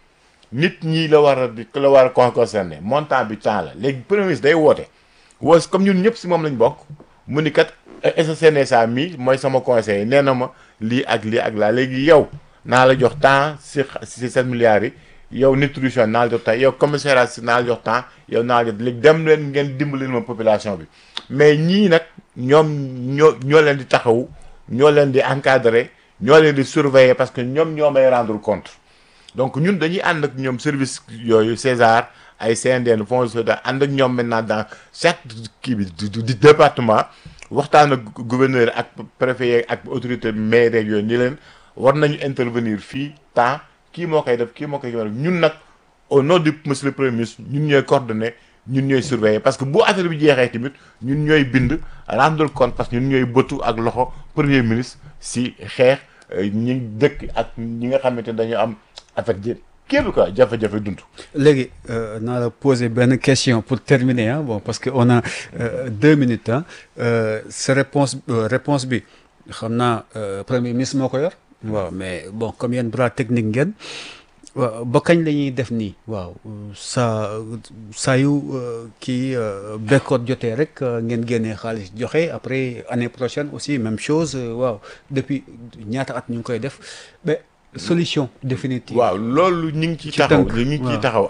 nit ñi la war a concerné montant bi temps la léegi premier ministre day woote comme ñun ñëpp si moom lañ bokk mu ni kat SNSA mi mooy sama conseiller nee na ma lii ak laa léegi yow naa la jox temps si 7 milliards yi yow nutrition naa la jox temps yow commissariat si naa la jox temps yow naa la jox léegi dem leen ngeen dimbali ma population bi mais ñii nag ñoom ñoo leen di taxawu ñoo leen di encadrer ñoo leen di surveiller parce que ñoom ñoo may rendre compte donc ñun dañuy ànd ak ñoom service yooyu César ay CNDN fonds solidaire ànd ak ñoom maintenant dans chaque kii bi di département waxtaan ak gouverneur ak préfet ak autorité maire rek yooyu ni leen war nañu intervenir fii temps kii moo koy def kii moo koy def ñun nag au nom du monsieur le premier ministre ñun ñooy coordonné ñun ñooy surveiller parce que bu affaire bi jeexee tamit ñun ñooy bind rendre compte parce que ñun ñooy bëtu ak loxo premier ministre si xeex ñi dëkk ak ñi nga xamante ne dañu am affaire képp quoi jafe-jafe dund. léegi naa la poser benn question pour terminer ah bon parce que on a 2 minutes ah sa réponse bi xam naa premier ministre moo ko yor. waaw mais bon comme yéen bras technique ngeen waaw ba kañ la ñuy def nii. waaw saa yu kii bekkoot jotee rek ngeen génnee xaalis joxe après année prochaine aussi même chose waaw depuis ñaata at ñu ngi koy def mais. solution définitive. waaw loolu ñu ngi ciy taxaw ñu ngi ciy taxaw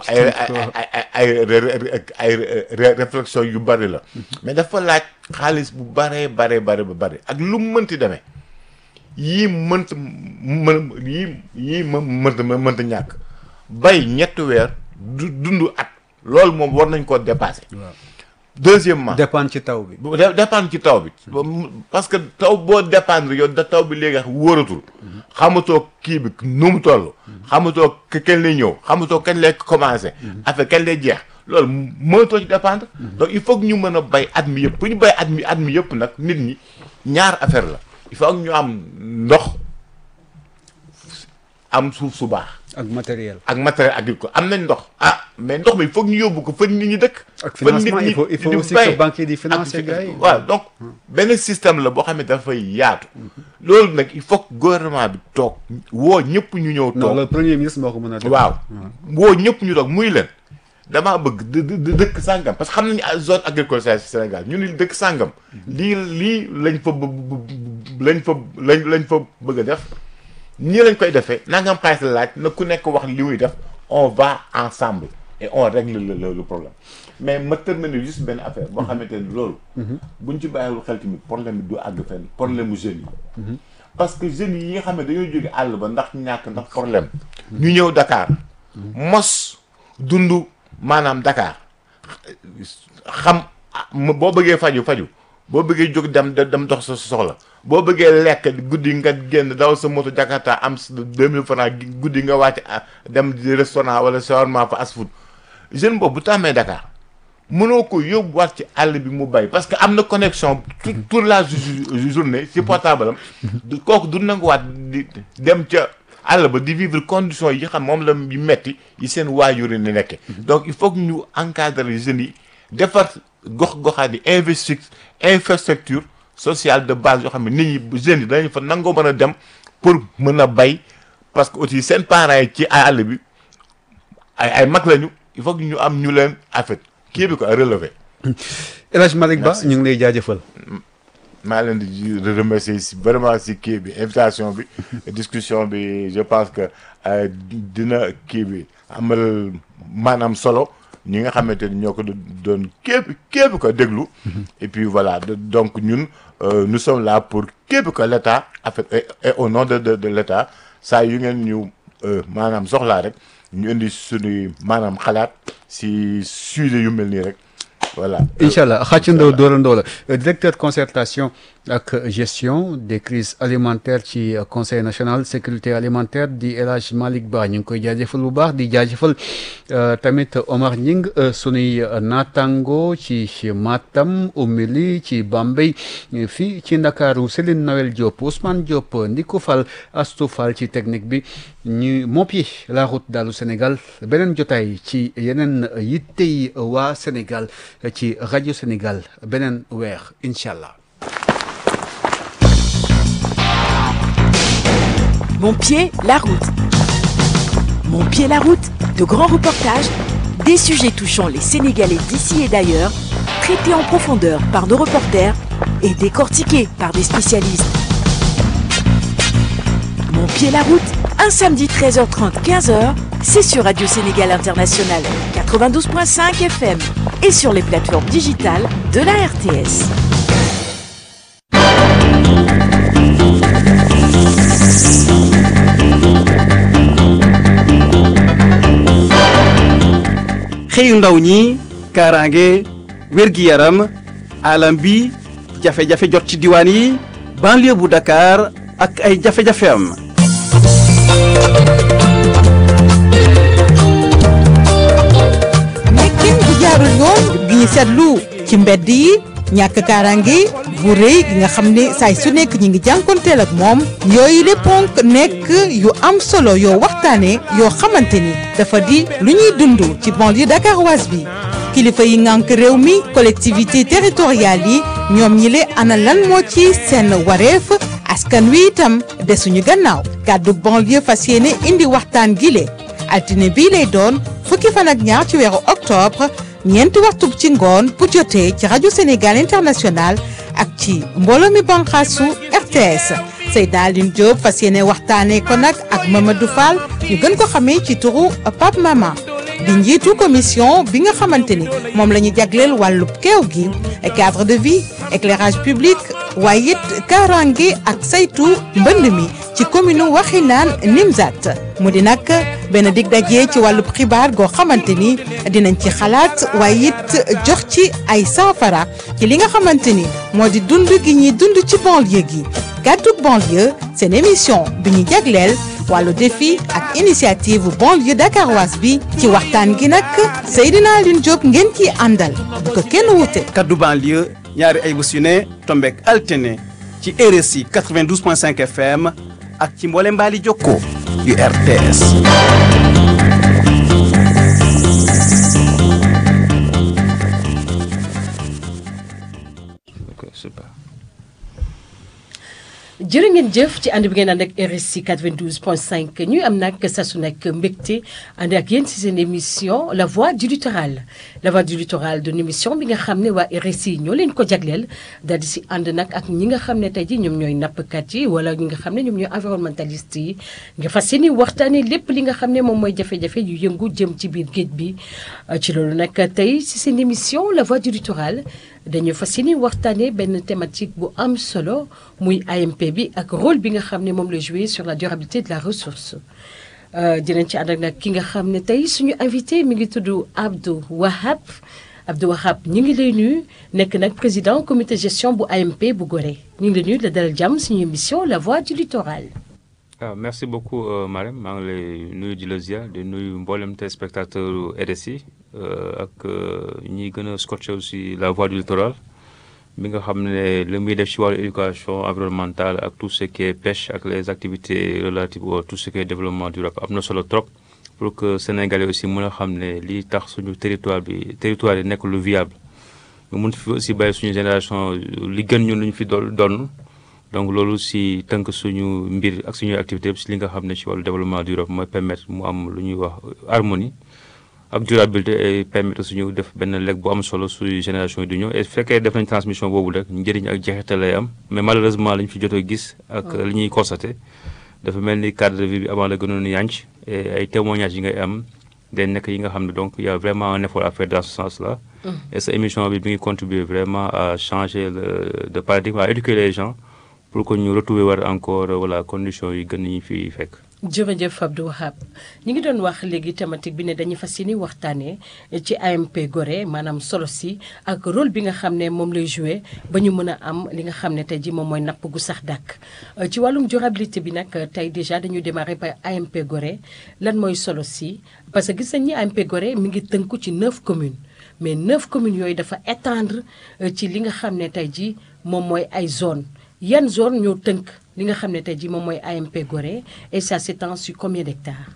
ay réflexion yu bari la mais dafa laaj xaalis bu bare ak lu mu mënti demee yii mënta ñàkk bay ñetti weer dund at loolu moom war nañ koo dépasser. deuxièmement dépendre ci taw bi. dépendre ci taw bi. parce que taw boo dépendre yow da taw bi léegi wóoratul. xamatoo kii bi nu mu toll. xamatoo kañ lay ñëw xamatoo kañ lay commencé. affaire kañ lay jeex loolu mënatoo ci dépendre. donc il faut que ñu mën a bay at mi yëpp bu ñu bay at mi yëpp nag nit ñi ñaar affaire la il faut que ñu am ndox am suuf su baax. ak matériel agricole am nañ ndox. mais ndox mi il faut que ñu yóbbu ko fa nit ñi dëkk. ak financement il faut aussi que banque yi di financer gars yi. waaw donc benn système la boo xam ne dafay yaatu. loolu nag il faut que gouvernement bi toog woo ñëpp ñu ñëw toog. non le premier ministre moo ko mën a def. waaw woo ñëpp ñu toog muy leen damaa bëgg dëkk sàngam parce que xam nañu zone agricole Sénégal ñu ni dëkk sàngam. lii lañ fa bëgg a def nii lañ koy defee nangam xaalis la laaj na ku nekk wax li muy def on va ensemble. et on règle le problème mais ma terminer juste benn affaire boo xamante ne loolu buñ ci bàyyiwul xel tamit problème bi du àgg fenn problème mu jeunes yi parce que jeunes yi nga xam ne dañoo jóge àll ba ndax problème ñu ñëw Dakar mos dund maanaam Dakar xam boo bëggee faju boo bëggee jóg dem dox sa soxla boo bëggee lekk guddi nga génn daw sa moto Jakarta am 2000 francs guddi nga wàcc dem di restaurant wala shawarma fa fast food jeune boobu bu tàmmee Dakar mënoo ko yóbbuwaat ci àll bi mu bay parce que am na connexion toute la journée ci portable am kooku du nanguwaat di dem ca àll ba di vivre conditions yi xam moom la yu metti yi seen waajur yi ni nekke donc il faut que ñu encadrer jeunes yi defar gox-goxaan yi infrastructure sociale de base yoo xam ne nit ñi jeunes yi dañu fa nangoo mën a dem pour mën a bay parce que aussi seen parents yi ci àll bi ay mag lañu il faut que ñu am ñu leen affaire kii bi ko relever. El Hadj Malick Ba ñu ngi lay jaajëfal. maa leen di remercier si vraiment si kii bi invitation bi discussion bi je pense que dina kii bi amal maanaam solo ñi nga xamante ni ñoo ko doon képp ko déglu. et puis voilà donc ñun nous sommes là pour képp ko l'État en fait et au nom de l'État saa yu ngeen ñu maanaam soxlaa rek ñu indi suñuy maanaam xalaat si sujet yu mel nii rek. voilà incha allah xàccandoo dóorandoo la directeur concertation ak gestion des crises alimentaires ci conseil national sécurité alimentaire di El Hadj Malick Ba ñu ngi koy jaajëfal bu baax di jaajëfal tamit Omar Ñing sunuy naataango ci Matam Oumy ci Bambey fii ci Ndakaaru Céline Noël Diop Ousmane Diop Ndiko Fall Astou Fall ci technique bi ñu moppi la route dalu Sénégal beneen jotaay ci yeneen yittey waa Sénégal ci rajo Sénégal beneen weer incha allah. Mon pied, la route. Mon pied, la route. De grands reportages, des sujets touchant les Sénégalais d'ici et d'ailleurs, traités en profondeur par nos reporters et décortiqués par des spécialistes. Mon pied la route, un samedi 13h30 15h, c'est sur Radio Sénégal International 92.5 FM et sur les plateformes digitales de la RTS. xëyu ndaw ñi kaaraange wér-gi-yaram alam bi jafe-jafe jot ci diwaan yi banlieue bu Dakar ak ay jafe-jafe am. nekkin bu jaarul yoon gi ñu seetlu ci mbedd yi ñàkk kaaraange bu rëy gi nga xam ne saay su nekk ñi ngi jànkonteel ak moom yooyu le ponk nekk yu am solo yoo waxtaane yoo xamante ni dafa di lu ñuy dund ci banlieue dakaroise bi kilifa yi ngànk réew mi collectivité territoriale yi ñoom ñi le ana lan moo ci seen wareef askan wi itam desuñu gannaaw kàddu banlieue fas yéene indi waxtaan gi le altine bii lay doon fukki fan ak ñaar ci weeru octobre ñeenti waxtu ci ngoon bu jotee ci rajo Sénégal International ak ci mbooloo mi banqaasu RTS Seydina Aline Diop fas yéene waxtaanee ko nag ak Mamadou Fall ñu gën ko xamee ci turu Pape Mama di njiitu commission bi nga xamante ni moom la ñu jagleel wàllub keew gi cadre de vie éclairage public waaye it kaaraange ak saytu mbënd mi ci commune Waxinaan Nimzat mu di nag benn dig daje ci wàllub xibaar goo xamante ni dinañ ci xalaat waaye it jox ci ay saafara ci li nga xamante ni moo di dund gi ñuy dund ci banlieue gi gàddu banlieue seen émission bi ñu jagleel wàllu défi ak initiative banlieue dakaroise bi ci waxtaan gi nag Seydina Aline Diop ngeen ciy àndal bu ko kenn wute. kaddu banlieue ñaari ay bés yu ne tombeek altine ci RSI 92.5 FM ak ci mboole mbaali jokko yu RTS. jërë ngeen jëf ci ànd bi ngeen ànd ak RSI 92.5 ñuy am nag saa su nekk mbégte ànd ak yéen ci seen émission La Voix du Littoral La Voix du Littoral d'une émission bi nga xam ne waa RSI ñoo leen ko jagleel daal di si ànd nag ak ñi nga xam ne tey ji ñoom ñooy nappkat yi wala ñi nga xam ne ñoom ñooy environnementaliste yi nga fas yéene waxtaanee lépp li nga xam ne moom mooy jafe-jafe yu yëngu jëm ci biir géej bi ci loolu nag tey ci seen émission La Voix du Littoral dañu fas yéene waxtaanee benn thématique bu am solo muy AMP bi ak rôle bi nga xam ne moom la joué sur la durabilité de la ressource dinañ ci ànd ak nag ki nga xam ne tey suñu invité mi ngi tudd Abdou Wahab ñu ngi lay nuyu nekk nag président comité gestion bu AMP bu Gorée ñu ngi lay nuyu la dalal jàmm suñu émission La Voix du Littoral. Merci beaucoup Marème maa ngi lay nuyu di la ziar di nuyu mboolem téléspectateur RSI ak ñi gën a scotché aussi La Voix du Littoral mi nga xam ne li muy def ci wàllu éducation environnementale ak tout ce qui est pêche ak les activités relatives à tout ce qui est développement durable am na solo trop pour que Sénégalais aussi mën a xam ne lii tax suñu territoire yi nekk lu viable ñu mun fi aussi bàyyi suñu génération li gën ñun lu ñu fi doon donc loolu si tënk suñu mbir ak suñuy activité si li nga xam ne ci wàllu développement durable mooy permettre mu am lu ñuy wax harmonie ak durabilité et permettre suñu def benn lekk bu am solo suñu génération yi du ñëw et fekkee def nañ transmission boobu rek njëriñ ak jeexital lay am mais malheureusement lañ fi jot a gis ak li ñuy constaté dafa mel ni cadre de vie bi avant la gënoon yànc et ay témoignages yi ngay am day nekk yi nga xam ne donc il y a vraiment un effort à faire dans ce sens là et sa émission bi ngi contribuer vraiment à changer de paradigme à éduquer les gens pour que ñu retrouver war encore voilà conditions yi gën ñu fi fekk. jërëjëf Abdou Wahab ñu ngi doon wax léegi thématique bi ne dañuy fas yéene waxtaanee ci AMP Gorée maanaam solo si ak rôle bi nga xam ne moom lay joué ba ñu mën a am li nga xam ne tey ji moom mooy napp gu sax dàkk ci wàllum durabilité bi nag tey déjà dañu démarrer par AMP Gorée lan mooy solo si parce que gis nañ ni AMP Gorée mi ngi tënku ci 9 communes mais 9 communes yooyu dafa étendre ci li nga xam ne tey ji moom mooy ay zone yan zone ñoo tënk li nga xam ne tey jii moom mooy AMP Gorée et ça s'étend sur combien d'hectares.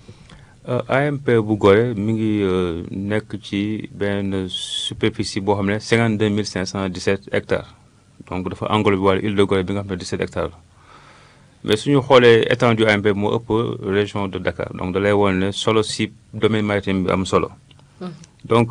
AMP bu Gorée mi ngi nekk ci benn superficie boo xam ne 52 517 hectares donc dafa englobé wàllu île de Gorée bi nga xam ne 17 hectares la mais suñu xoolee étendue AMP moo ëpp région de Dakar donc da lay wane ne solo si domaine maritime bi am solo. donc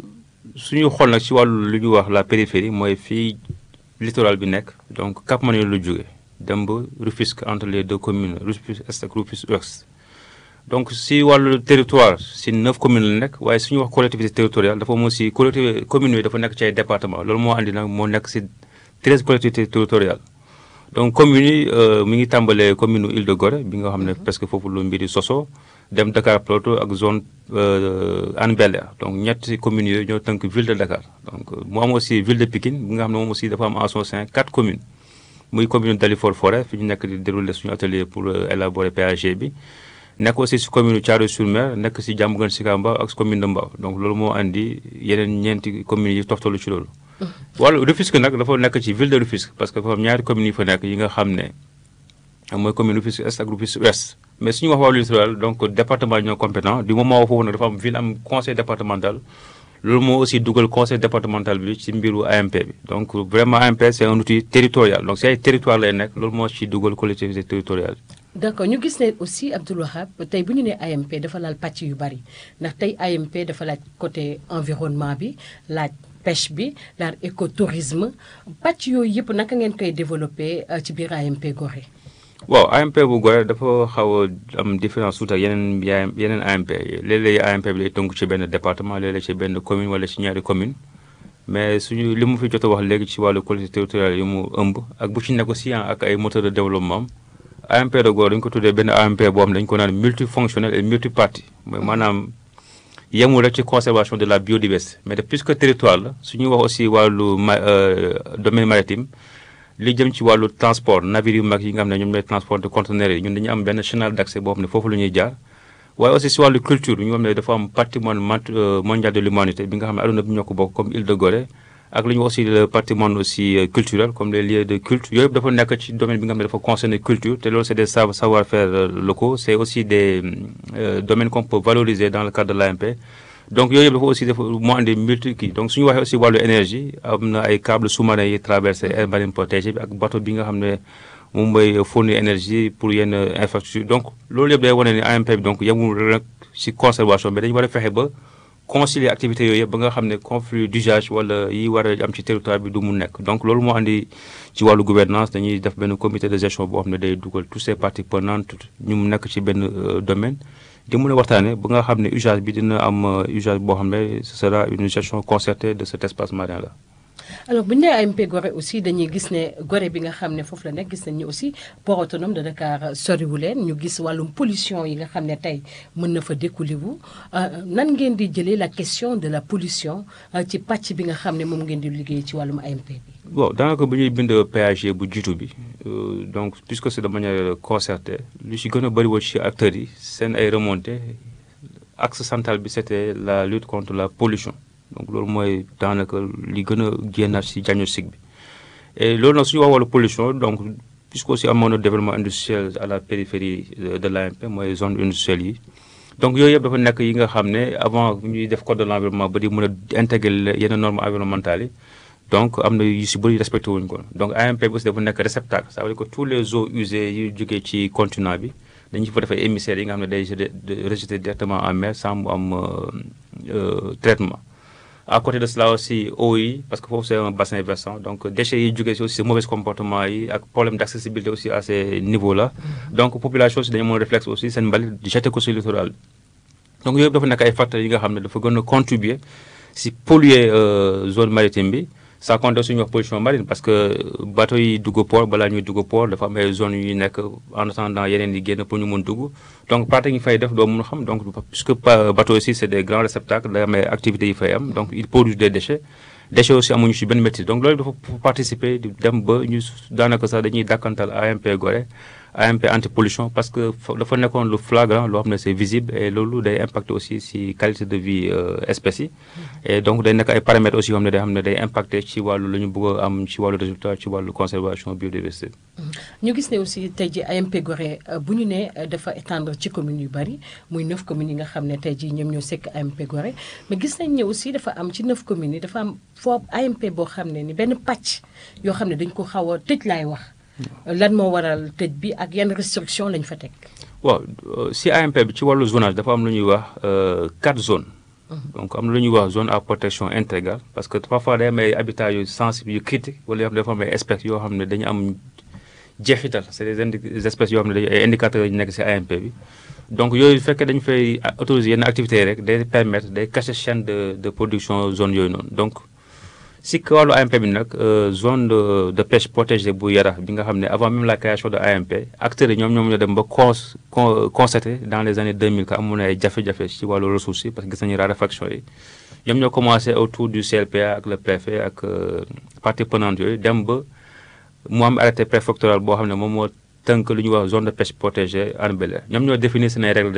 suñu xool nag ci wàllu lu ñu wax la périphérie mooy fii littoral bi nekk donc Cap Manuel lu jóge dem ba Rufisque entre les deux communes Rufisque Est ak Rufisque Ouest. donc si wàllu territoire si 9 communes la nekk waaye suñu wax collectivité territoriale dafa moo si collectivité communes yi dafa nekk ci ay département loolu moo andi nag moo nekk si 13 collectivités territoriales. donc communes yi mi ngi tàmbalee commune Île de Gorée bi nga xam ne presque foofu lu mbiri soso dem Dakar Plateau ak zone Hann Bel-Air donc ñetti communes yooyu ñoo tënk ville de Dakar donc mu am aussi ville de Pikine bi nga xam ne moom aussi dafa am en son sein 4 communes muy commune Dalifort Forêt fi ñu nekk di dérouler suñu atelier pour élaborer PAG bi nekk aussi si commune Thiaroye-sur-Mer nekk si Diamaguène Sicap Mbao ak commune de Mbao donc loolu moo andi yeneen ñeenti communes yi toftalu ci loolu. wàllu Rufisque nag dafa nekk ci ville de Rufisque parce que dafa am ñaari communes yi fa nekk yi nga xam ne mooy commune Rufisque Est ak Rufisque Ouest. mais suñu wax wàllu littoral donc département ñoo compétent du moment foofu nag dafa am ville am conseil départemental loolu moo aussi dugal conseil départemental bi ci mbiru AMP bi donc vraiment AMP c'est un outil territorial donc si ay territoire lay nekk loolu moo ci dugal collectivité territoriale. d'accord ñu gis ne aussi Abdoul Wahab tey bu ñu nee AMP dafa laal pàcc yu bari ndax tey AMP dafa laaj côté environnement bi laaj pêche bi laaj écotourisme pàcc yooyu yëpp naka ngeen koy développer ci biir AMP Gorée. waaw AMP bu Gorée dafa xaw a am différence tuuti ak yeneen AMP léeg-léeg AMP bi lay tënk ci benn département léeg-léeg ci benn commune wala ci ñaari commune mais suñu li mu fi jot a wax léegi ci wàllu collectivité territoriale yi mu ëmb ak bu ci nekk aussi ak ay moteur de développement AMP de Gorée dañu ko tuddee benn AMP boo xam ne dañu ko naan multifonctionnel et multipartie mooy maanaam yemul rek ci conservation de la biodiversité mais de puisque territoire la suñuy wax aussi wàllu domaine maritime li jëm ci wàllu transport navires yu mag yi nga xam ne ñoom ñooy transport de conteneurs yi ñun dañu am benn canal d'accès boo xam ne foofu la ñuy jaar waaye aussi si wàllu culture ñu xam ne dafa am patrimoine mondial de l'humanité bi nga xam ne aduna bi ñoo ko bokk comme Île de Gorée ak li ñu aussi le patrimoine aussi culturel comme les lieux de culte yooyu yëpp dafa nekk ci domaine bi nga xam ne dafa concerner culture te loolu c'est des savoir-faire locaux c'est aussi des domaines qu'on peut valoriser dans le cadre de l'AMP donc yooyu yëpp dafa aussi dafa moo andi multi kii donc suñu waxee aussi wàllu énergie am na ay câbles sous-marins yi traversé aire marine protégée bi ak bateau bi nga xam ne moom mooy fournir énergie pour yenn infrastructure donc loolu yëpp day wane ni AMP bi donc yemul rek ci conservation mais dañu war a fexe ba concilier activités yooyu yëpp ba nga xam ne conflit d'usage wala yi war a am ci territoire bi du mu nekk donc loolu moo andi ci wàllu gouvernance dañuy def benn comité de gestion boo xam ne day dugal tous ces parties prenantes ñu mu nekk ci benn domaine di mën a waxtaane ba nga xam ne usage bi dina am usage boo xam ne ce sera une gestion concertée de cet espace marin là. alors bu ñu nee AMP Gorée aussi dañuy gis ne Gorée bi nga xam ne foofu la nekk gis nañ ni aussi port autonome de Dakar soriwu leen ñu gis wàllum pollution yi nga xam ne tey mën na fa découlé wu nan ngeen di jëlee la question de la pollution ci pàcc bi nga xam ne moom ngeen di liggéey ci wàllum AMP bi. bon daanaka bu ñuy bind PAG bu jiitu bi donc puisque c'est de manière concertée lu ci gën a bëri woon ci acteurs yi seen ay remontées axe central bi c'était la lutte contre la pollution. donc loolu mooy daanaka li gën a génnaat ci diagnostic bi et loolu nag suñu wax wàllu pollution donc puisque aussi amoon na développement industriel à la périphérie de l'AMP mooy zone industrielle yi donc yooyu yëpp dafa nekk yi nga xam ne avant ñuy def code de l'environnement ba di mën a intégrer yenn normes environnementales yi donc am na yu ci bëri respecté wuñu ko donc AMP bi aussi dafa nekk réceptacle ça veut dire que tous les eaux usées yu jógee ci continent bi dañu fa def ay émissaires yi nga xam ne day rejeté directement en mer sans mu am traitement. À côté de cela aussi eau yi parce que foofu c'est un bassin versant donc déchets yi jógee ci aussi mauvais comportement yi ak problème d'accessibilité aussi à ces niveaux là donc population aussi dañu mën réflexe aussi seen mbalit di jeter ko ci littoral donc yooyu dafa nekk ay facteurs yi nga xam ne dafa gën a contribuer ci polluer zone maritime bi ça compte suñu wax pollution marine parce que bateau yi dugg port balaa ñuy dugg port dafa am ay zones yu nekk en attendant yeneen yi génn pour ñu mën dugg donc partie yi fay def doo mën a xam donc puisque bateau aussi c'est des grands réceptacles day am ay activités yi fay am donc il produit des déchets aussi amuñu ci benn maîtrise donc loolu dafa participer di dem ba ñu daanaka sax dañuy dàkkantal AMP Gorée AMP anti-pollution parce que dafa nekkoon lu flagrant loo xam ne c'est visible et loolu day impacter aussi ci qualité de vie espèces yi et donc day nekk ay paramètres aussi yoo xam ne day impacter ci wàllu la ñu bëgg a am ci wàllu résultat ci wàllu conservation biodiversité. ñu gis ne aussi tey ji AMP Gorée bu ñu ne dafa étendre ci communes yu bari muy 9 communes yi nga xam ne tey ji ñoom ñoo sekk AMP Gorée mais gis nañ ne aussi dafa am ci 9 communes yi dafa am foofu AMP boo xam ne ni benn pàcc yoo xam ne dañ ko xaw a tëj laay wax lan moo waral tëj bi ak yan restriction lañ fa teg. waaw si AMP bi ci wàllu zonage dafa am lu ñuy wax 4 zones. donc am na lu ñuy wax zone à protection intégrale parce que parfois day am ay habitats yu sensibles yu critiques wala yoo xam ne dafa am ay espèces yoo xam ne dañu am jeexital c'est des espèces yoo xam ne dañu ay indicateurs yu nekk si AMP bi. donc yooyu bu fekkee dañu fay autoriser yenn activités rek day permettre day cacher chaîne de production zone yooyu noonu donc si wàllu AMP bi nag zone de pêche protégée bu Yarax bi nga xam ne avant même la création de AMP acteurs yi ñoom ñoo dem ba constater dans les années 2000 que amoon na ay jafe-jafe ci wàllu ressources yi parce que gis nañu raréfaction yi ñoom ñoo commencé autour du CLPA ak le préfet ak parties prenantes yooyu dem ba mu am arrêté préfectoral boo xam ne moom moo tënk lu ñuy wax zone de pêche protégée Hann Bel-Air ñoom ñoo définir seen ay règles